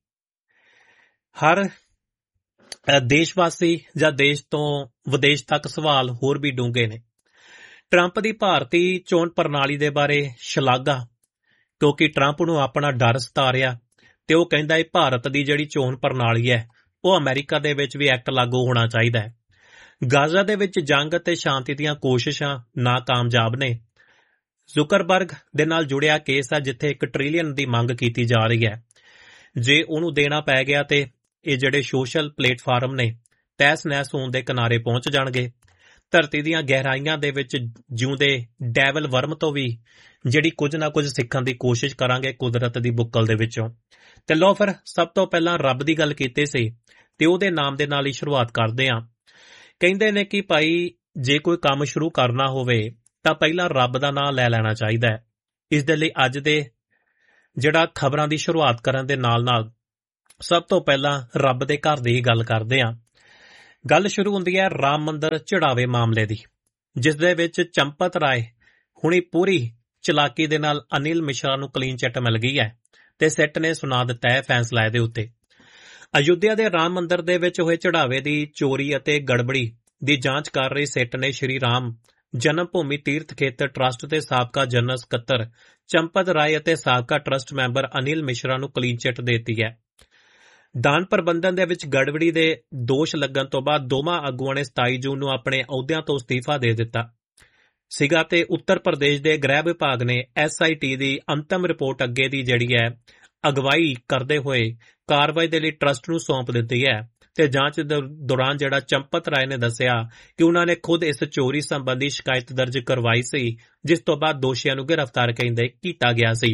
ਹਰ ਦੇਸ਼ਵਾਸੀ ਜਾਂ ਦੇਸ਼ ਤੋਂ ਵਿਦੇਸ਼ ਤੱਕ ਸਵਾਲ ਹੋਰ ਵੀ ਡੂੰਘੇ ਨੇ। ਟਰੰਪ ਦੀ ਭਾਰਤੀ ਚੋਣ ਪ੍ਰਣਾਲੀ ਦੇ ਬਾਰੇ ਸ਼ਲਾਘਾ, ਕਿਉਂਕਿ ਟਰੰਪ ਨੂੰ ਆਪਣਾ ਡਰ ਸਤਾ ਰਿਹਾ ਤੇ ਉਹ ਕਹਿੰਦਾ ਹੈ ਭਾਰਤ ਦੀ ਜਿਹੜੀ ਚੋਣ ਪ੍ਰਣਾਲੀ ਹੈ ਉਹ ਅਮਰੀਕਾ ਦੇ ਵਿੱਚ ਵੀ ਐਕਟ ਲਾਗੂ ਹੋਣਾ ਚਾਹੀਦਾ ਹੈ। ਗਾਜ਼ਾ ਦੇ ਵਿੱਚ ਜੰਗ ਅਤੇ ਸ਼ਾਂਤੀ ਦੀਆਂ ਕੋਸ਼ਿਸ਼ਾਂ ਨਾਕਾਮਯਾਬ ਨੇ। ਜ਼ੁਕਰਬਰਗ ਦੇ ਨਾਲ ਜੁੜਿਆ ਕੇਸ ਹੈ ਜਿੱਥੇ 1 ਟ੍ਰਿਲੀਅਨ ਦੀ ਮੰਗ ਕੀਤੀ ਜਾ ਰਹੀ ਹੈ। ਜੇ ਉਹਨੂੰ ਦੇਣਾ ਪੈ ਗਿਆ ਤੇ ਇਹ ਜਿਹੜੇ ਸੋਸ਼ਲ ਪਲੇਟਫਾਰਮ ਨੇ ਤਹਿਸ ਨਹਿਸ ਹੋਣ ਦੇ ਕਿਨਾਰੇ ਪਹੁੰਚ ਜਾਣਗੇ। ਧਰਤੀ ਦੀਆਂ ਗਹਿਰਾਈਆਂ ਦੇ ਵਿੱਚ ਜਿਉਂਦੇ ਡੈਵਲ ਵਰਮ ਤੋਂ ਵੀ ਜਿਹੜੀ ਕੁਝ ਨਾ ਕੁਝ ਸਿੱਖਣ ਦੀ ਕੋਸ਼ਿਸ਼ ਕਰਾਂਗੇ ਕੁਦਰਤ ਦੀ ਬੁੱਕਲ ਦੇ ਵਿੱਚੋਂ। ਤੇ ਲਓ ਫਿਰ ਸਭ ਤੋਂ ਪਹਿਲਾਂ ਰੱਬ ਦੀ ਗੱਲ ਕੀਤੀ ਸੀ ਤੇ ਉਹਦੇ ਨਾਮ ਦੇ ਨਾਲ ਹੀ ਸ਼ੁਰੂਆਤ ਕਰਦੇ ਹਾਂ। ਕਹਿੰਦੇ ਨੇ ਕਿ ਭਾਈ ਜੇ ਕੋਈ ਕੰਮ ਸ਼ੁਰੂ ਕਰਨਾ ਹੋਵੇ ਤਾਂ ਪਹਿਲਾਂ ਰੱਬ ਦਾ ਨਾਮ ਲੈ ਲੈਣਾ ਚਾਹੀਦਾ ਹੈ। ਇਸ ਦੇ ਲਈ ਅੱਜ ਦੇ ਜਿਹੜਾ ਖਬਰਾਂ ਦੀ ਸ਼ੁਰੂਆਤ ਕਰਨ ਦੇ ਨਾਲ ਸਭ ਤੋਂ ਪਹਿਲਾਂ ਰੱਬ ਦੇ ਘਰ ਦੀ ਹੀ ਗੱਲ ਕਰਦੇ ਹਾਂ। ਗੱਲ ਸ਼ੁਰੂ ਹੁੰਦੀ ਹੈ ਰਾਮ ਮੰਦਰ ਚੜਾਵੇ ਮਾਮਲੇ ਦੀ, ਜਿਸ ਦੇ ਵਿੱਚ ਚੰਪਤ ਰਾਏ ਹੁਣੀ ਪੂਰੀ ਚਲਾਕੀ ਦੇ ਨਾਲ ਅਨਿਲ ਮਿਸ਼ਰਾ ਨੂੰ ਕਲੀਨ ਚਿੱਟ ਮਿਲ ਗਈ ਹੈ ਤੇ ਸਿੱਟ ਨੇ ਸੁਣਾ ਦਿੱਤਾ ਹੈ ਫੈਸਲਾ ਇਹਦੇ ਉੱਤੇ। ਅਯੁੱਧਿਆ ਦੇ ਰਾਮ ਮੰਦਰ ਦੇ ਵਿੱਚ ਹੋਏ ਚੜਾਵੇ ਦੀ ਚੋਰੀ ਅਤੇ ਗੜਬੜੀ ਦੀ ਜਾਂਚ ਕਰ ਰਹੀ ਸਿੱਟ ਨੇ ਸ਼੍ਰੀ ਰਾਮ ਜਨਮ ਭੂਮੀ ਤੀਰਥ ਖੇਤਰ ਟਰੱਸਟ ਦੇ ਸਾਬਕਾ ਜਨਰਲ ਸਕੱਤਰ ਚੰਪਤ ਰਾਏ ਅਤੇ ਸਾਬਕਾ ਟਰੱਸਟ ਮੈਂਬਰ ਅਨਿਲ ਮਿਸ਼ਰਾ ਨੂੰ ਕਲੀਨ ਚਿੱਟ ਦੇ ਦਿੱਤੀ ਹੈ। ਦਾਨ ਪ੍ਰਬੰਧਨ ਦੇ ਵਿੱਚ ਗੜਬੜੀ ਦੇ ਦੋਸ਼ ਲੱਗਣ ਤੋਂ ਬਾਅਦ ਦੋਵਾਂ ਆਗੂਆਂ ਨੇ 27 ਜੂਨ ਨੂੰ ਆਪਣੇ ਅਹੁਦਿਆਂ ਤੋਂ ਅਸਤੀਫਾ ਦੇ ਦਿੱਤਾ ਸੀਗਾ ਤੇ ਉੱਤਰ ਪ੍ਰਦੇਸ਼ ਦੇ ਗ੍ਰਹਿ ਵਿਭਾਗ ਨੇ SIT ਦੀ ਅੰਤਮ ਰਿਪੋਰਟ ਅੱਗੇ ਦੀ ਜਿਹੜੀ ਹੈ ਅਗਵਾਈ ਕਰਦੇ ਹੋਏ ਕਾਰਵਾਈ ਦੇ ਲਈ ਟਰੱਸਟ ਨੂੰ ਸੌਂਪ ਦਿੱਤੀ ਹੈ। ਤੇ ਜਾਂਚ ਦੌਰਾਨ ਜਿਹੜਾ ਚੰਪਤ ਰਾਏ ਨੇ ਦੱਸਿਆ ਕਿ ਉਹਨਾਂ ਨੇ ਖੁਦ ਇਸ ਚੋਰੀ ਸੰਬੰਧੀ ਸ਼ਿਕਾਇਤ ਦਰਜ ਕਰਵਾਈ ਸੀ, ਜਿਸ ਤੋਂ ਬਾਅਦ ਦੋਸ਼ੀਆਂ ਨੂੰ ਗ੍ਰਿਫਤਾਰ ਕੀਤਾ ਗਿਆ ਸੀ।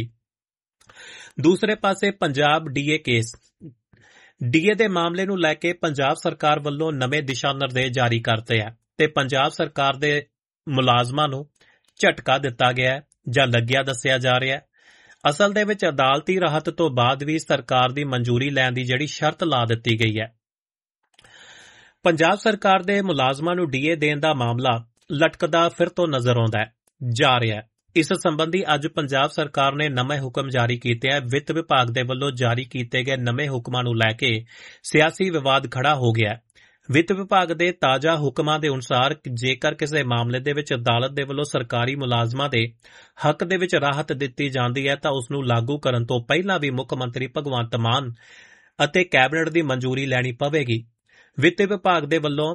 ਦੂਸਰੇ ਪਾਸੇ ਪੰਜਾਬ DA ਕੇਸ। DA ਦੇ ਮਾਮਲੇ ਨੂੰ ਲੈ ਕੇ ਪੰਜਾਬ ਸਰਕਾਰ ਵੱਲੋਂ ਨਵੇਂ ਦਿਸ਼ਾ ਨਿਰਦੇਸ਼ ਜਾਰੀ ਕਰਤੇ ਹੈ ਤੇ ਪੰਜਾਬ ਸਰਕਾਰ ਦੇ ਮੁਲਾਜ਼ਮਾਂ ਨੂੰ ਝਟਕਾ ਦਿੱਤਾ ਗਿਆ ਹੈ ਜਾਂ ਲੱਗਿਆ ਦੱਸਿਆ ਜਾ ਰਿਹਾ ਹੈ। ਅਸਲ ਦੇ ਵਿੱਚ ਅਦਾਲਤੀ ਰਾਹਤ ਤੋਂ ਬਾਅਦ ਵੀ ਸਰਕਾਰ ਦੀ ਮਨਜ਼ੂਰੀ ਲੈਣ ਦੀ ਜਿਹੜੀ ਸ਼ਰਤ ਲਾ ਦਿੱਤੀ ਗਈ ਹੈ। ਪੰਜਾਬ ਸਰਕਾਰ ਦੇ ਮੁਲਾਜ਼ਮਾਂ ਨੂੰ DA ਦੇਣ ਦਾ ਮਾਮਲਾ ਲਟਕਦਾ ਫਿਰ ਤੋਂ ਨਜ਼ਰ ਆਉਂਦਾ ਜਾ ਰਿਹਾ ਹੈ। ਇਸ ਸੰਬੰਧੀ ਅੱਜ ਪੰਜਾਬ ਸਰਕਾਰ ਨੇ ਨਵੇਂ ਹੁਕਮ ਜਾਰੀ ਕੀਤੇ ਹੈ। ਵਿੱਤ ਵਿਭਾਗ ਦੇ ਵੱਲੋਂ ਜਾਰੀ ਕੀਤੇ ਗਏ ਨਵੇਂ ਹੁਕਮਾਂ ਨੂੰ ਲੈ ਕੇ ਸਿਆਸੀ ਵਿਵਾਦ ਖੜਾ ਹੋ ਗਿਆ ਹੈ। ਵਿੱਤ ਵਿਭਾਗ ਦੇ ਤਾਜ਼ਾ ਹੁਕਮਾਂ ਦੇ ਅਨੁਸਾਰ ਜੇਕਰ ਕਿਸੇ ਮਾਮਲੇ ਦੇ ਵਿੱਚ ਅਦਾਲਤ ਦੇ ਵੱਲੋਂ ਸਰਕਾਰੀ ਮੁਲਾਜ਼ਮਾਂ ਦੇ ਹੱਕ ਦੇ ਵਿੱਚ ਰਾਹਤ ਦਿੱਤੀ ਜਾਂਦੀ ਹੈ ਤਾਂ ਉਸ ਨੂੰ ਲਾਗੂ ਕਰਨ ਤੋਂ ਪਹਿਲਾਂ ਵੀ ਮੁੱਖ ਮੰਤਰੀ ਭਗਵੰਤ ਮਾਨ ਅਤੇ ਕੈਬਨਿਟ ਦੀ ਮਨਜ਼ੂਰੀ ਲੈਣੀ ਪਵੇਗੀ। ਵਿੱਤ ਵਿਭਾਗ ਦੇ ਵੱਲੋਂ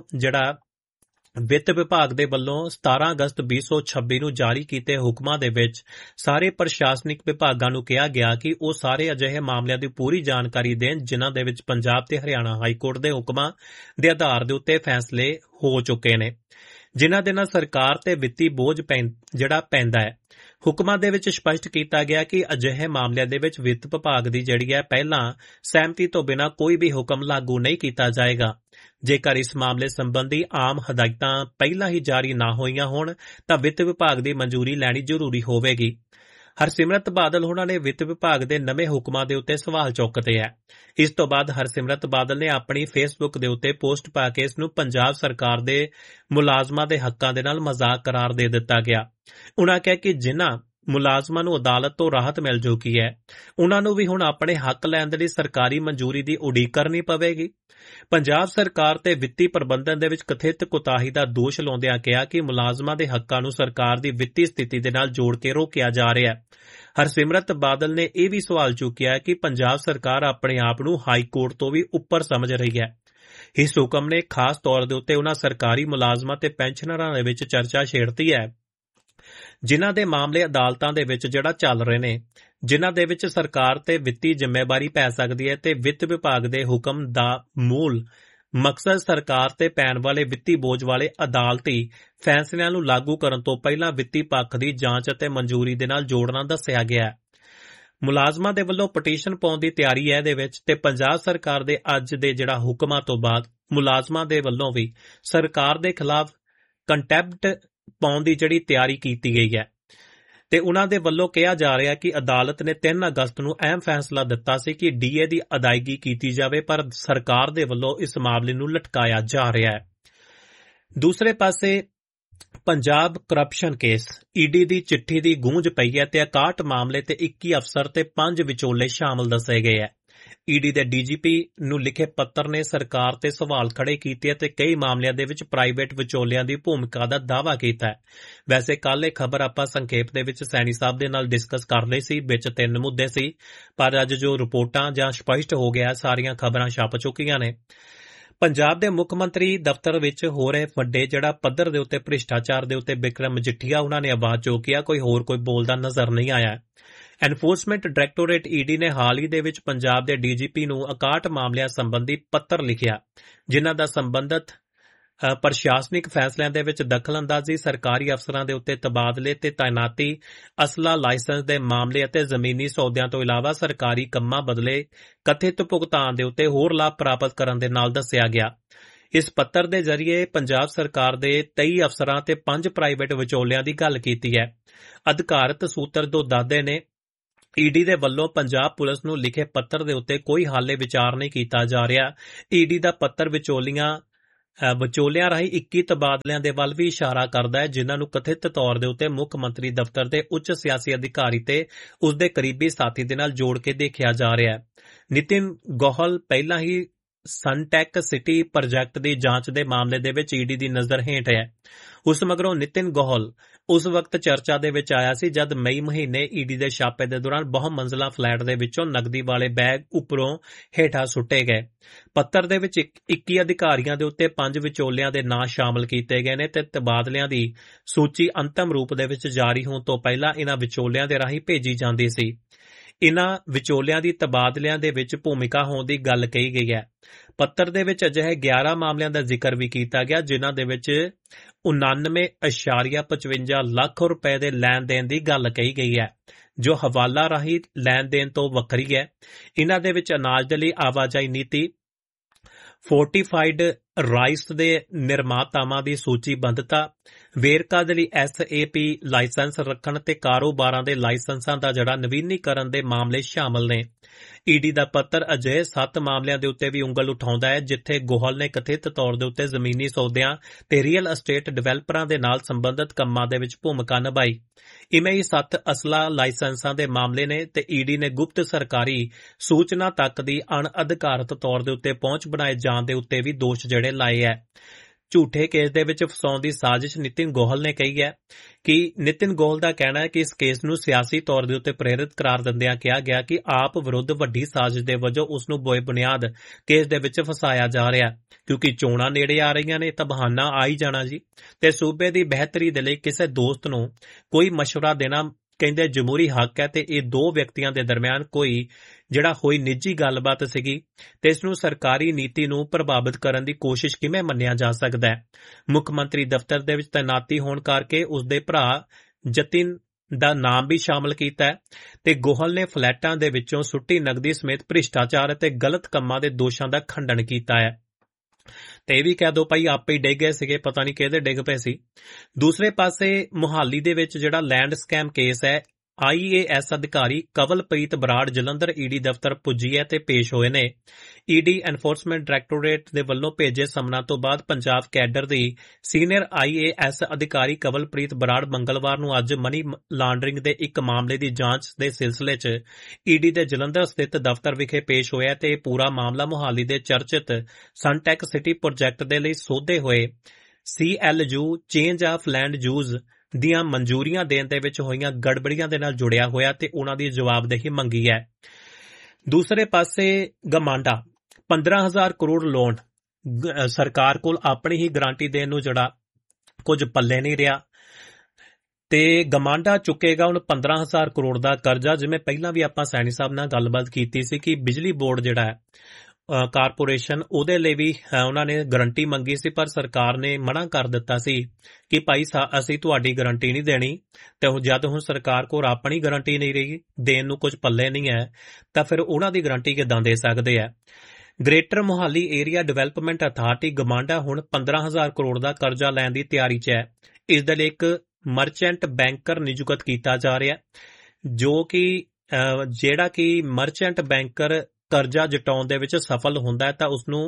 17 ਅਗਸਤ 2026 ਨੂੰ ਜਾਰੀ ਕੀਤੇ ਹੁਕਮਾਂ ਦੇ ਵਿੱਚ ਸਾਰੇ ਪ੍ਰਸ਼ਾਸਨਿਕ ਵਿਭਾਗਾਂ ਨੂੰ ਕਿਹਾ ਗਿਆ ਕਿ ਉਹ ਸਾਰੇ ਅਜਿਹੇ ਮਾਮਲਿਆਂ ਦੀ ਪੂਰੀ ਜਾਣਕਾਰੀ ਦੇਣ ਜਿਨ੍ਹਾਂ ਦੇ ਵਿੱਚ ਪੰਜਾਬ ਤੇ ਹਰਿਆਣਾ ਹਾਈ ਕੋਰਟ ਦੇ ਹੁਕਮਾਂ ਦੇ ਆਧਾਰ ਦੇ ਉੱਤੇ ਫੈਸਲੇ ਹੋ ਚੁੱਕੇ ਨੇ, ਜਿਨ੍ਹਾਂ ਦੇ ਨਾਲ ਸਰਕਾਰ ਤੇ ਵਿੱਤੀ ਬੋਝ ਪੈਂਦਾ ਹੈ। ਹੁਕਮਾਂ ਦੇ ਵਿੱਚ ਸਪਸ਼ਟ ਕੀਤਾ ਗਿਆ ਕਿ ਅਜਿਹੇ ਮਾਮਲਿਆਂ ਦੇ ਵਿੱਚ ਵਿੱਤ ਵਿਭਾਗ ਦੀ ਜਿਹੜੀ ਹੈ ਪਹਿਲਾਂ ਸਹਿਮਤੀ ਤੋਂ ਬਿਨਾਂ ਕੋਈ ਵੀ ਹੁਕਮ ਲਾਗੂ ਨਹੀਂ ਕੀਤਾ ਜਾਏਗਾ। ਜੇਕਰ ਇਸ ਮਾਮਲੇ ਸੰਬੰਧੀ ਆਮ ਹਦਾਇਤਾਂ ਪਹਿਲਾਂ ਹੀ ਜਾਰੀ ਨਾ ਹੋਈਆਂ ਹੋਣ ਤਾਂ ਵਿੱਤ ਵਿਭਾਗ ਦੀ ਮਨਜ਼ੂਰੀ ਲੈਣੀ ਜ਼ਰੂਰੀ ਹੋਵੇਗੀ। ਹਰਸਿਮਰਤ ਬਾਦਲ ਹੋਣਾ ਨੇ ਵਿੱਤ ਵਿਭਾਗ ਦੇ ਨਵੇਂ ਹੁਕਮਾਂ ਦੇ ਉੱਤੇ ਸਵਾਲ ਚੁੱਕਦੇ ਹੈ। ਇਸ ਤੋਂ ਬਾਅਦ ਹਰਸਿਮਰਤ ਬਾਦਲ ਨੇ ਆਪਣੀ ਫੇਸਬੁੱਕ ਦੇ ਉੱਤੇ ਪੋਸਟ ਪਾ ਕੇ ਇਸ ਨੂੰ ਪੰਜਾਬ ਸਰਕਾਰ ਦੇ ਮੁਲਾਜ਼ਮਾਂ ਦੇ ਹੱਕਾਂ ਦੇ ਨਾਲ ਮਜ਼ਾਕ ਕਰਾਰ ਦੇ ਦਿੱਤਾ ਗਿਆ। ਉਨ੍ਹਾਂ ਕਿਹਾ ਕਿ ਜਿਨ੍ਹਾਂ ਮੁਲਾਜ਼ਮਾਂ ਨੂੰ ਅਦਾਲਤ ਤੋਂ ਰਾਹਤ ਮਿਲ ਚੁੱਕੀ ਹੈ ਉਨ੍ਹਾਂ ਨੂੰ ਵੀ ਹੁਣ ਆਪਣੇ ਹੱਕ ਲੈਣ ਦੇ ਲਈ ਸਰਕਾਰੀ ਮਨਜ਼ੂਰੀ ਦੀ ਉਡੀਕ ਕਰਨੀ ਪਵੇਗੀ। ਪੰਜਾਬ ਸਰਕਾਰ ਤੇ ਵਿੱਤੀ ਪ੍ਰਬੰਧਨ ਦੇ ਵਿੱਚ ਕਥਿਤ ਕੁਤਾਹੀ ਦਾ ਦੋਸ਼ ਲਾਉਂਦਿਆਂ ਕਿਹਾ ਕਿ ਮੁਲਾਜ਼ਮਾਂ ਦੇ ਹੱਕਾਂ ਨੂੰ ਸਰਕਾਰ ਦੀ ਵਿੱਤੀ ਸਥਿਤੀ ਦੇ ਨਾਲ ਜੋੜ ਕੇ ਰੋਕਿਆ ਜਾ ਰਿਹਾ ਹੈ। ਹਰਸਿਮਰਤ ਬਾਦਲ ਨੇ ਇਹ ਵੀ ਸਵਾਲ ਚੁੱਕਿਆ ਕਿ ਪੰਜਾਬ ਸਰਕਾਰ ਆਪਣੇ ਆਪ ਨੂੰ ਹਾਈ ਕੋਰਟ ਤੋਂ ਵੀ ਉੱਪਰ ਸਮਝ ਰਹੀ ਹੈ। ਇਸ ਹੁਕਮ ਨੇ ਖਾਸ ਤੌਰ ਦੇ ਉੱਤੇ ਉਨ੍ਹਾਂ ਸਰਕਾਰੀ ਮੁਲਾਜ਼ਮਾਂ ਤੇ ਪੈਨਸ਼ਨਰਾਂ ਦੇ ਵਿੱਚ ਚਰਚਾ ਛੇੜਤੀ ਹੈ ਜਿਨ੍ਹਾਂ ਦੇ ਮਾਮਲੇ ਅਦਾਲਤਾਂ ਦੇ ਵਿੱਚ ਚੱਲ ਰਹੇ ਨੇ, ਜਿਨ੍ਹਾਂ ਦੇ ਵਿੱਚ ਸਰਕਾਰ ਤੇ ਵਿੱਤੀ ਜ਼ਿੰਮੇਵਾਰੀ ਪੈ ਸਕਦੀ ਹੈ ਤੇ ਵਿੱਤ ਵਿਭਾਗ ਦੇ ਹੁਕਮ ਦਾ ਮੂਲ ਮਕਸਦ ਸਰਕਾਰ ਤੇ ਪੈਣ ਵਾਲੇ ਵਿੱਤੀ ਬੋਝ ਵਾਲੇ ਅਦਾਲਤੀ ਫੈਸਲਿਆਂ ਨੂੰ ਲਾਗੂ ਕਰਨ ਤੋਂ ਪਹਿਲਾਂ ਵਿੱਤੀ ਪੱਖ ਦੀ ਜਾਂਚ ਅਤੇ ਮਨਜ਼ੂਰੀ ਦੇ ਨਾਲ ਜੋੜਨਾ ਦੱਸਿਆ ਗਿਆ ਹੈ। ਮੁਲਾਜ਼ਮਾਂ ਦੇ ਵੱਲੋਂ ਪਟੀਸ਼ਨ ਪਾਉਣ ਦੀ ਤਿਆਰੀ ਹੈ ਇਹਦੇ ਵਿੱਚ ਤੇ ਪੰਜਾਬ ਸਰਕਾਰ ਦੇ ਅੱਜ ਦੇ ਹੁਕਮਾਂ ਤੋਂ ਬਾਅਦ ਮੁਲਾਜ਼ਮਾਂ ਦੇ ਵੱਲੋਂ ਵੀ ਸਰਕਾਰ ਦੇ ਖਿਲਾਫ ਕੰਟੈਂਪਟ ਪਾਉਣ ਦੀ ਤਿਆਰੀ ਕੀਤੀ ਗਈ ਹੈ ਤੇ ਉਹਨਾਂ ਦੇ ਵੱਲੋਂ ਕਿਹਾ ਜਾ ਰਿਹਾ ਕਿ ਅਦਾਲਤ ਨੇ 3 ਅਗਸਤ ਨੂੰ ਅਹਿਮ ਫੈਸਲਾ ਦਿੱਤਾ ਸੀ ਕਿ ਡੀਏ ਦੀ ਅਦਾਇਗੀ ਕੀਤੀ ਜਾਵੇ, ਪਰ ਸਰਕਾਰ ਦੇ ਵੱਲੋਂ ਇਸ ਮਾਮਲੇ ਨੂੰ ਲਟਕਾਇਆ ਜਾ ਰਿਹਾ ਹੈ। ਦੂਸਰੇ ਪਾਸੇ ਪੰਜਾਬ ਕਰਪਸ਼ਨ ਕੇਸ ਈਡੀ ਦੀ ਚਿੱਠੀ ਦੀ ਗੂੰਜ ਪਈ ਹੈ ਤੇ 61 ਮਾਮਲੇ ਤੇ 21 ਅਫਸਰ ਤੇ 5 ਵਿਚੋਲੇ ਸ਼ਾਮਲ ਦੱਸੇ ਗਏ ਹੈ। ਈਡੀ ਦੇ ਡੀਜੀਪੀ ਨੂੰ ਲਿਖੇ ਪੱਤਰ ਨੇ ਸਰਕਾਰ ਤੇ ਸਵਾਲ ਖੜੇ ਕੀਤੇ ਅਤੇ ਕਈ ਮਾਮਲਿਆਂ ਦੇ ਵਿੱਚ ਪ੍ਰਾਈਵੇਟ ਵਿਚੋਲਿਆਂ ਦੀ ਭੂਮਿਕਾ ਦਾ ਦਾਅਵਾ ਕੀਤਾ ਹੈ। ਵੈਸੇ ਕੱਲ੍ਹ ਇਹ ਖਬਰ ਆਪਾਂ ਸੰਖੇਪ ਦੇ ਵਿੱਚ ਸੈਣੀ ਸਾਹਿਬ ਦੇ ਨਾਲ ਡਿਸਕਸ ਕਰ ਲਈ ਸੀ, ਵਿੱਚ 3 ਮੁੱਦੇ ਸੀ, ਪਰ ਅੱਜ ਜੋ ਰਿਪੋਰਟਾਂ ਜਾਂ ਸਪਸ਼ਟ ਹੋ ਗਿਆ ਸਾਰੀਆਂ ਖਬਰਾਂ ਛਪ ਚੁੱਕੀਆਂ ਨੇ। ਪੰਜਾਬ ਦੇ ਮੁੱਖ ਮੰਤਰੀ ਦਫ਼ਤਰ ਵਿੱਚ ਹੋ ਰਹੇ ਵੱਡੇ ਪੱਧਰ ਦੇ ਉੱਤੇ ਭ੍ਰਿਸ਼ਟਾਚਾਰ ਦੇ ਉੱਤੇ ਬਿਕਰਮ ਮਜੀਠੀਆ ਉਹਨਾਂ ਨੇ ਆਵਾਜ਼ ਚੁੱਕੀ ਆ, ਕੋਈ ਬੋਲਦਾ ਨਜ਼ਰ ਨਹੀਂ ਆਇਆ। ਐਨਫੋਰਸਮੈਂਟ ਡਾਇਰੈਕਟੋਰੇਟ ਈਡੀ ਨੇ ਹਾਲ ਹੀ ਦੇ ਵਿੱਚ ਪੰਜਾਬ ਦੇ ਡੀਜੀਪੀ ਨੂੰ 61 ਮਾਮਲਿਆਂ ਸੰਬੰਧੀ ਪੱਤਰ ਲਿਖਿਆ ਜਿਨ੍ਹਾਂ ਦਾ ਸੰਬੰਧਤ ਪ੍ਰਸ਼ਾਸਨਿਕ ਫੈਸਲਿਆਂ ਦੇ ਵਿੱਚ ਦਖਲਅੰਦਾਜ਼ੀ, ਸਰਕਾਰੀ ਅਫਸਰਾਂ ਦੇ ਉੱਤੇ ਤਬਾਦਲੇ ਤੇ ਤਾਇਨਾਤੀ, ਅਸਲਾ ਲਾਇਸੈਂਸ ਦੇ ਮਾਮਲੇ ਅਤੇ ਜ਼ਮੀਨੀ ਸੌਦਿਆਂ ਤੋਂ ਇਲਾਵਾ ਸਰਕਾਰੀ ਕੰਮਾਂ ਬਦਲੇ ਕਥਿਤ ਭੁਗਤਾਨ ਦੇ ਉੱਤੇ ਹੋਰ ਲਾਭ ਪ੍ਰਾਪਤ ਕਰਨ ਦੇ ਨਾਲ ਦੱਸਿਆ ਗਿਆ। ਇਸ ਪੱਤਰ ਦੇ ਜ਼ਰੀਏ ਪੰਜਾਬ ਸਰਕਾਰ ਦੇ 23 ਅਫਸਰਾਂ ਤੇ 5 ਪ੍ਰਾਈਵੇਟ ਵਿਚੋਲਿਆਂ ਦੀ ਗੱਲ ਕੀਤੀ ਹੈ। ਅਧਿਕਾਰਤ ਸੂਤਰ ਤੋਂ ਦੱਸਦੇ ਨੇ ਈਡੀ ਦੇ ਵੱਲੋਂ ਪੰਜਾਬ ਪੁਲਿਸ ਨੂੰ ਲਿਖੇ ਪੱਤਰ ਦੇ ਉੱਤੇ ਕੋਈ ਹਾਲੇ ਵਿਚਾਰ ਨਹੀਂ ਕੀਤਾ ਜਾ ਰਿਹਾ। ਈਡੀ ਦਾ ਪੱਤਰ ਵਿਚੋਲਿਆਂ ਰਾਹੀਂ 21 ਤਬਾਦਲਿਆਂ ਦੇ ਵੱਲ ਵੀ ਇਸ਼ਾਰਾ ਕਰਦਾ ਹੈ ਜਿਨ੍ਹਾਂ ਨੂੰ ਕਥਿਤ ਤੌਰ ਦੇ ਉੱਤੇ ਮੁੱਖ ਮੰਤਰੀ ਦਫ਼ਤਰ ਦੇ ਉੱਚ ਸਿਆਸੀ ਅਧਿਕਾਰੀ ਤੇ ਉਸ ਦੇ ਕਰੀਬੀ ਸਾਥੀ ਦੇ ਨਾਲ ਜੋੜ ਕੇ ਦੇਖਿਆ ਜਾ ਰਿਹਾ ਹੈ। ਨਿਤਿਨ ਗੋਹਲ ਪਹਿਲਾਂ ਹੀ ਸਨਟੈਕ ਸਿਟੀ ਪ੍ਰੋਜੈਕਟ ਦੀ ਜਾਂਚ ਦੇ ਮਾਮਲੇ ਦੇ ਵਿੱਚ ਈਡੀ ਦੀ ਨਜ਼ਰ ਹੇਠ ਹੈ। ਉਸ ਮਗਰੋਂ ਨਿਤਿਨ ਗੋਹਲ ਉਸ ਵਕਤ ਚਰਚਾ ਦੇ ਵਿੱਚ ਆਇਆ ਸੀ ਜਦ ਮਈ ਮਹੀਨੇ ਈਡੀ ਦੇ ਛਾਪੇ ਦੇ ਦੌਰਾਨ ਬਹੁ ਮੰਜ਼ਲਾ ਫਲੈਟ ਦੇ ਵਿੱਚੋਂ ਨਕਦੀ ਵਾਲੇ ਬੈਗ ਉੱਪਰੋਂ ਹੇਠਾਂ ਸੁੱਟੇ ਗਏ। ਪੱਤਰ ਦੇ ਵਿੱਚ 21 ਅਧਿਕਾਰੀਆਂ ਦੇ ਉੱਤੇ 5 ਵਿਚੋਲਿਆਂ ਦੇ ਨਾਂ ਸ਼ਾਮਲ ਕੀਤੇ ਗਏ ਨੇ ਤੇ ਤਬਾਦਲਿਆਂ ਦੀ ਸੂਚੀ ਅੰਤਮ ਰੂਪ ਦੇ ਵਿੱਚ ਜਾਰੀ ਹੋਣ ਤੋਂ ਪਹਿਲਾਂ ਇਹਨਾਂ ਵਿਚੋਲਿਆਂ ਦੇ ਰਾਹੀਂ ਭੇਜੀ ਜਾਂਦੀ ਸੀ। ਇਨ੍ਹਾਂ ਵਿਚੋਲਿਆਂ ਦੀ ਤਬਾਦਲਿਆਂ ਦੇ ਵਿੱਚ ਭੂਮਿਕਾ ਹੋਣ ਦੀ ਗੱਲ ਕਹੀ ਗਈ ਹੈ। ਪੱਤਰ ਦੇ ਵਿੱਚ ਅਜਿਹੇ 11 ਮਾਮਲਿਆਂ ਦਾ ਜ਼ਿਕਰ ਵੀ ਕੀਤਾ ਗਿਆ ਜਿਨ੍ਹਾਂ ਦੇ ਵਿੱਚ 99.55 ਲੱਖ ਰੁਪਏ ਦੇ ਲੈਣ ਦੇਣ ਦੀ ਗੱਲ ਕਹੀ ਗਈ ਹੈ ਜੋ ਹਵਾਲਾ ਰਾਹੀਂ ਲੈਣ ਦੇਣ ਤੋਂ ਵੱਖਰੀ ਹੈ। ਇਨ੍ਹਾਂ ਦੇ ਵਿੱਚ ਅਨਾਜ ਦੇ ਲਈ ਆਵਾਜਾਈ ਨੀਤੀ, ਫੋਰਟੀਫਾਈਡ ਰਾਈਸ ਦੇ ਨਿਰਮਾਤਾਵਾਂ ਦੀ ਸੂਚੀਬੱਧਤਾ, ਵੇਰਕਾ ਦੇ ਲਈ SAP ਲਾਇਸੈਂਸ ਰੱਖਣ ਤੇ ਕਾਰੋਬਾਰਾਂ ਦੇ ਲਾਇਸੈਂਸਾਂ ਦਾ ਜਿਹੜਾ ਨਵੀਨੀਕਰਨ ਦੇ ਮਾਮਲੇ ਸ਼ਾਮਲ ਨੇ। ਈਡੀ ਦਾ ਪੱਤਰ ਅਜਿਹੇ 7 ਮਾਮਲਿਆਂ ਦੇ ਉੱਤੇ ਵੀ ਉਂਗਲ ਉਠਾਉਂਦਾ ਹੈ ਜਿੱਥੇ ਗੋਹਲ ਨੇ ਕਥਿਤ ਤੌਰ ਦੇ ਉੱਤੇ ਜ਼ਮੀਨੀ ਸੌਦਿਆਂ ਤੇ ਰੀਅਲ ਅਸਟੇਟ ਡਿਵੈਲਪਰਾਂ ਦੇ ਨਾਲ ਸੰਬੰਧਿਤ ਕੰਮਾਂ ਦੇ ਵਿੱਚ ਭੂਮਿਕਾ ਨਿਭਾਈ। ਇਵੇਂ ਹੀ 7 ਅਸਲਾ ਲਾਇਸੈਂਸਾਂ ਦੇ ਮਾਮਲੇ ਨੇ ਤੇ ਈਡੀ ਨੇ ਗੁਪਤ ਸਰਕਾਰੀ ਸੂਚਨਾ ਤੱਕ ਦੀ ਅਣਅਧਿਕਾਰਤ ਤੌਰ ਦੇ ਉੱਤੇ ਪਹੁੰਚ ਬਣਾਏ ਜਾਣ ਦੇ ਉੱਤੇ ਵੀ ਦੋਸ਼ ਜਿਹੜੇ ਲਾਏ ਹੈ। ਝੂਠੇ ਕੇਸ ਦੇ ਵਿੱਚ ਫਸਾਉਣ ਦੀ ਸਾਜ਼ਿਸ਼ ਨਿਤਿਨ ਗੋਹਲ ਨੇ ਕਹੀ ਹੈ ਕਿ ਨਿਤਿਨ ਗੋਹਲ ਦਾ ਕਹਿਣਾ ਹੈ ਕਿ ਇਸ ਕੇਸ ਨੂੰ ਸਿਆਸੀ ਤੌਰ ਦੇ ਉੱਤੇ ਪ੍ਰੇਰਿਤ ਕਰਾਰ ਦਿੰਦਿਆਂ ਕਿਹਾ ਗਿਆ ਕਿ ਆਪ ਵਿਰੁੱਧ ਵੱਡੀ ਸਾਜ਼ਿਸ਼ ਦੇ ਵਜੋਂ ਉਸ ਨੂੰ ਬੇਬੁਨਿਆਦ ਕੇਸ ਦੇ ਵਿੱਚ ਫਸਾਇਆ ਜਾ ਰਿਹਾ ਕਿਉਂਕਿ ਚੋਣਾਂ ਨੇੜੇ ਆ ਰਹੀਆਂ ਨੇ ਤਾਂ ਬਹਾਨਾ ਆ ਹੀ ਜਾਣਾ ਜੀ। ਤੇ ਸੂਬੇ ਦੀ ਬਿਹਤਰੀ ਦੇ ਲਈ ਕਿਸੇ ਦੋਸਤ ਨੂੰ ਕੋਈ ਮਸ਼ਵਰਾ ਦੇਣਾ ਕਹਿੰਦੇ ਜਮਹੂਰੀ ਹੱਕ ਹੈ ਤੇ ਇਹ 2 ਵਿਅਕਤੀਆਂ ਦੇ ਦਰਮਿਆਨ ਕੋਈ ਜਿਹੜਾ ਹੋਈ ਨਿੱਜੀ ਗੱਲਬਾਤ ਸੀਗੀ ਤੇ ਇਸ ਨੂੰ ਸਰਕਾਰੀ ਨੀਤੀ ਨੂੰ ਪ੍ਰਭਾਵਿਤ ਕਰਨ ਦੀ ਕੋਸ਼ਿਸ਼ ਕਿਵੇਂ ਮੰਨਿਆ ਜਾ ਸਕਦਾ ਹੈ। ਮੁੱਖ ਮੰਤਰੀ ਦਫ਼ਤਰ ਦੇ ਵਿੱਚ ਤੈਨਾਤੀ ਹੋਣ ਕਰਕੇ ਉਸਦੇ ਭਰਾ ਜਤਿਨ ਦਾ ਨਾਮ ਵੀ ਸ਼ਾਮਲ ਕੀਤਾ ਹੈ ਤੇ ਗੋਹਲ ਨੇ ਫਲੈਟਾਂ ਦੇ ਵਿੱਚੋਂ ਸੁੱਟੀ ਨਗਦੀ ਸਮੇਤ ਭ੍ਰਿਸ਼ਟਾਚਾਰ ਅਤੇ ਗਲਤ ਕੰਮਾਂ ਦੇ ਦੋਸ਼ਾਂ ਦਾ ਖੰਡਨ ਕੀਤਾ ਹੈ। ਤੇ ਇਹ ਵੀ ਕਹਿ ਦੋ ਭਾਈ ਆਪੇ ਹੀ ਡਿੱਗ ਗਏ ਸੀਗੇ, ਪਤਾ ਨਹੀਂ ਕਿਹਦੇ ਡਿੱਗ ਪਏ ਸੀ। ਦੂਸਰੇ ਪਾਸੇ ਮੁਹਾਲੀ ਦੇ ਵਿੱਚ ਜਿਹੜਾ ਲੈਂਡ ਸਕੈਮ ਕੇਸ ਹੈ, IAS ਅਧਿਕਾਰੀ ਕਵਲਪ੍ਰੀਤ ਬਰਾੜ ਜਲੰਧਰ ਈਡੀ ਦਫ਼ਤਰ ਪੁੱਜੀ ਹੈ ਤੇ ਪੇਸ਼ ਹੋਏ ਨੇ। ਈਡੀ ਐਨਫੋਰਸਮੈਂਟ ਡਾਇਰੈਕਟੋਰੇਟ ਦੇ ਵੱਲੋਂ ਭੇਜੇ ਸਮਨਾਂ ਤੋਂ ਬਾਅਦ ਪੰਜਾਬ ਕੈਡਰ ਦੀ ਸੀਨੀਅਰ IAS ਅਧਿਕਾਰੀ ਕਵਲਪ੍ਰੀਤ ਬਰਾੜ ਮੰਗਲਵਾਰ ਨੂੰ ਅੱਜ ਮਨੀ ਲਾਂਡਰਿੰਗ ਦੇ ਇੱਕ ਮਾਮਲੇ ਦੀ ਜਾਂਚ ਦੇ ਸਿਲਸਿਲੇ 'ਚ ਈਡੀ ਦੇ ਜਲੰਧਰ ਸਥਿਤ ਦਫ਼ਤਰ ਵਿਖੇ ਪੇਸ਼ ਹੋਇਆ ਤੇ ਇਹ ਪੂਰਾ ਮਾਮਲਾ ਮੁਹਾਲੀ ਦੇ ਚਰਚਿਤ ਸਨਟੈਕ ਸਿਟੀ ਪ੍ਰੋਜੈਕਟ ਦੇ ਲਈ ਸੋਧੇ ਹੋਏ CLU change of land use ਦੀਆਂ ਮਨਜ਼ੂਰੀਆਂ ਦੇਣ ਦੇ ਵਿੱਚ ਹੋਈਆਂ ਗੜਬੜੀਆਂ ਦੇ ਨਾਲ ਜੁੜਿਆ ਹੋਇਆ ਤੇ ਉਹਨਾਂ ਦੀ ਜਵਾਬਦੇਹੀ ਮੰਗੀ ਹੈ। ਦੂਸਰੇ ਪਾਸੇ ਗਮਾਂਡਾ 15,000 ਕਰੋੜ ਲੋਨ ਸਰਕਾਰ ਕੋਲ ਆਪਣੀ ਹੀ ਗਾਰੰਟੀ ਦੇਣ ਨੂੰ ਜਿਹੜਾ ਕੁਝ ਪੱਲੇ ਨਹੀਂ ਰਿਹਾ ਤੇ ਗਮਾਂਡਾ ਚੁੱਕੇਗਾ ਹੁਣ 15,000 ਕਰੋੜ ਦਾ ਕਰਜ਼ਾ। ਜਿਵੇਂ ਪਹਿਲਾਂ ਵੀ ਆਪਾਂ ਸੈਣੀ ਸਾਹਿਬ ਨਾਲ ਗੱਲਬਾਤ ਕੀਤੀ ਸੀ ਕਿ ਬਿਜਲੀ ਬੋਰਡ ਜਿਹੜਾ ਹੈ ਕਾਰਪੋਰੇਸ਼ਨ ਉਹਦੇ ਲਈ ਵੀ ਉਹਨਾਂ ਨੇ ਗਾਰੰਟੀ ਮੰਗੀ ਸੀ ਪਰ ਸਰਕਾਰ ਨੇ ਮਨਾ ਕਰ ਦਿੱਤਾ ਸੀ ਕਿ ਭਾਈ ਅਸੀਂ ਤੁਹਾਡੀ ਗਾਰੰਟੀ ਨਹੀਂ ਦੇਣੀ। ਤੇ ਜਦ ਹੁਣ ਸਰਕਾਰ ਕੋਲ ਆਪਣੀ ਗਾਰੰਟੀ ਨਹੀਂ ਰਹੀ, ਦੇਣ ਨੂੰ ਕੁਝ ਪੱਲੇ ਨਹੀਂ ਹੈ, ਤਾਂ ਫਿਰ ਉਹਨਾਂ ਦੀ ਗਾਰੰਟੀ ਕਿੱਦਾਂ ਦੇ ਸਕਦੇ ਆ। Greater Mohali area development authority ਗਮਾਂਡਾ ਹੁਣ 15,000 ਕਰੋੜ ਦਾ ਕਰਜ਼ਾ ਲੈਣ ਦੀ ਤਿਆਰੀ 'ਚ ਹੈ। ਇਸ ਦੇ ਲਈ ਇੱਕ ਮਰਚੈਂਟ ਬੈਂਕਰ ਨਿਯੁਕਤ ਕੀਤਾ ਜਾ ਰਿਹਾ ਜੋ ਕਿ ਜਿਹੜਾ ਕਿ ਮਰਚੈਂਟ ਬੈਂਕਰ ਕਰਜ਼ਾ ਜਟਾਉਣ ਦੇ ਵਿੱਚ ਸਫਲ ਹੁੰਦਾ ਹੈ ਤਾਂ ਉਸ ਨੂੰ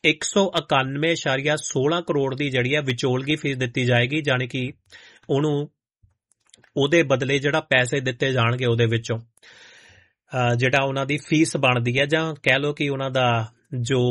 191.16 ਕਰੋੜ ਦੀ ਜਿਹੜੀ ਹੈ ਵਿਚੋਲਗੀ ਫੀਸ ਦਿੱਤੀ ਜਾਏਗੀ, ਜਾਣੀ ਕਿ ਉਹਨੂੰ ਉਹਦੇ ਬਦਲੇ ਜਿਹੜਾ ਪੈਸੇ ਦਿੱਤੇ ਜਾਣਗੇ ਉਹਦੇ ਵਿੱਚੋਂ ਜਿਹੜਾ ਉਹਨਾਂ ਦੀ ਫੀਸ ਬਣਦੀ ਹੈ ਜਾਂ ਕਹਿ ਲਓ ਕਿ ਉਹਨਾਂ ਦਾ ਜੋ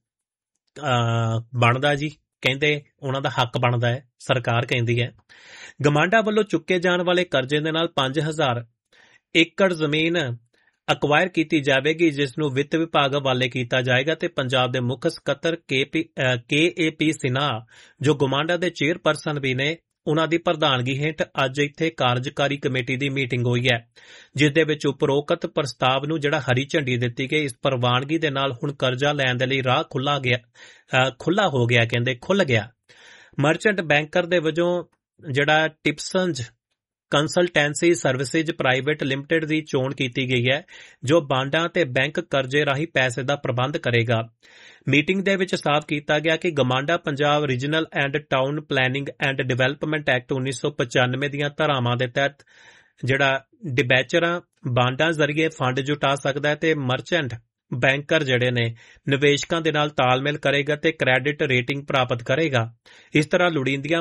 ਬਣਦਾ ਜੀ, ਕਹਿੰਦੇ ਉਹਨਾਂ ਦਾ ਹੱਕ ਬਣਦਾ ਹੈ, ਸਰਕਾਰ ਕਹਿੰਦੀ ਹੈ। ਗਮਾਂਡਾ ਵੱਲੋਂ ਚੁੱਕੇ ਜਾਣ ਵਾਲੇ ਕਰਜ਼ੇ ਦੇ ਨਾਲ 5,000 ਏਕੜ ਜ਼ਮੀਨ ਅਕਵਾਇਰ ਕੀਤੀ ਜਾਵੇਗੀ ਜਿਸ ਨੂੰ ਵਿੱਤ ਵਿਭਾਗ ਹਵਾਲੇ ਕੀਤਾ ਜਾਏਗਾ ਤੇ ਪੰਜਾਬ ਦੇ ਮੁੱਖ ਸਕੱਤਰ KAP ਸਿਨਹਾ ਜੋ ਗਮਾਂਡਾ ਦੇ ਚੇਅਰਪਰਸਨ ਵੀ ਨੇ ਉਹਨਾਂ ਦੀ ਪ੍ਰਧਾਨਗੀ ਹੇਠ ਅੱਜ ਇੱਥੇ ਕਾਰਜਕਾਰੀ ਕਮੇਟੀ ਦੀ ਮੀਟਿੰਗ ਹੋਈ ਹੈ ਜਿਸ ਦੇ ਵਿੱਚ ਉਪਰੋਕਤ ਪ੍ਰਸਤਾਵ ਨੂੰ ਜਿਹੜਾ ਹਰੀ ਝੰਡੀ ਦਿੱਤੀ ਗਈ। ਇਸ ਪ੍ਰਵਾਨਗੀ ਦੇ ਨਾਲ ਹੁਣ ਕਰਜ਼ਾ ਲੈਣ ਦੇ ਲਈ ਰਾਹ ਖੁੱਲਾ ਹੋ ਗਿਆ, ਕਹਿੰਦੇ ਖੁੱਲ ਗਿਆ। ਮਰਚੈਂਟ ਬੈਂਕਰ ਦੇ ਵਜੋਂ ਜਿਹੜਾ ਟਿਪਸਨਜ਼ ਕੰਸਲਟੈਂਸੀ ਸਰਵਿਸਿਜ਼ ਪ੍ਰਾਈਵੇਟ ਲਿਮਟਿਡ ਦੀ ਚੋਣ ਕੀਤੀ ਗਈ ਹੈ ਜੋ ਬਾਂਡਾਂ ਤੇ ਬੈਂਕ ਕਰਜ਼ੇ ਰਾਹੀਂ ਪੈਸੇ ਦਾ ਪ੍ਰਬੰਧ ਕਰੇਗਾ। ਮੀਟਿੰਗ ਦੇ ਵਿੱਚ ਸਾਫ਼ ਕੀਤਾ ਗਿਆ ਕਿ ਗਮਾਂਡਾ Punjab regional and town planning and development act 1995 ਦੀਆਂ ਧਾਰਾਵਾਂ ਦੇ ਤਹਿਤ ਜਿਹੜਾ ਡਿਬੈਚਰਾਂ ਬਾਂਡਾਂ ਜ਼ਰੀਏ ਫੰਡ ਜੁਟਾ ਸਕਦਾ ਹੈ ਤੇ ਮਰਚੈਂਟ ਬੈਂਕਰ ਜਿਹੜੇ ਨੇ ਨਿਵੇਸ਼ਕਾਂ ਦੇ ਨਾਲ ਤਾਲਮੇਲ ਕਰੇਗਾ ਤੇ ਕ੍ਰੈਡਿਟ ਰੇਟਿੰਗ ਪ੍ਰਾਪਤ ਕਰੇਗਾ। ਇਸ ਤਰ੍ਹਾਂ ਲੋੜੀਂਦੀਆਂ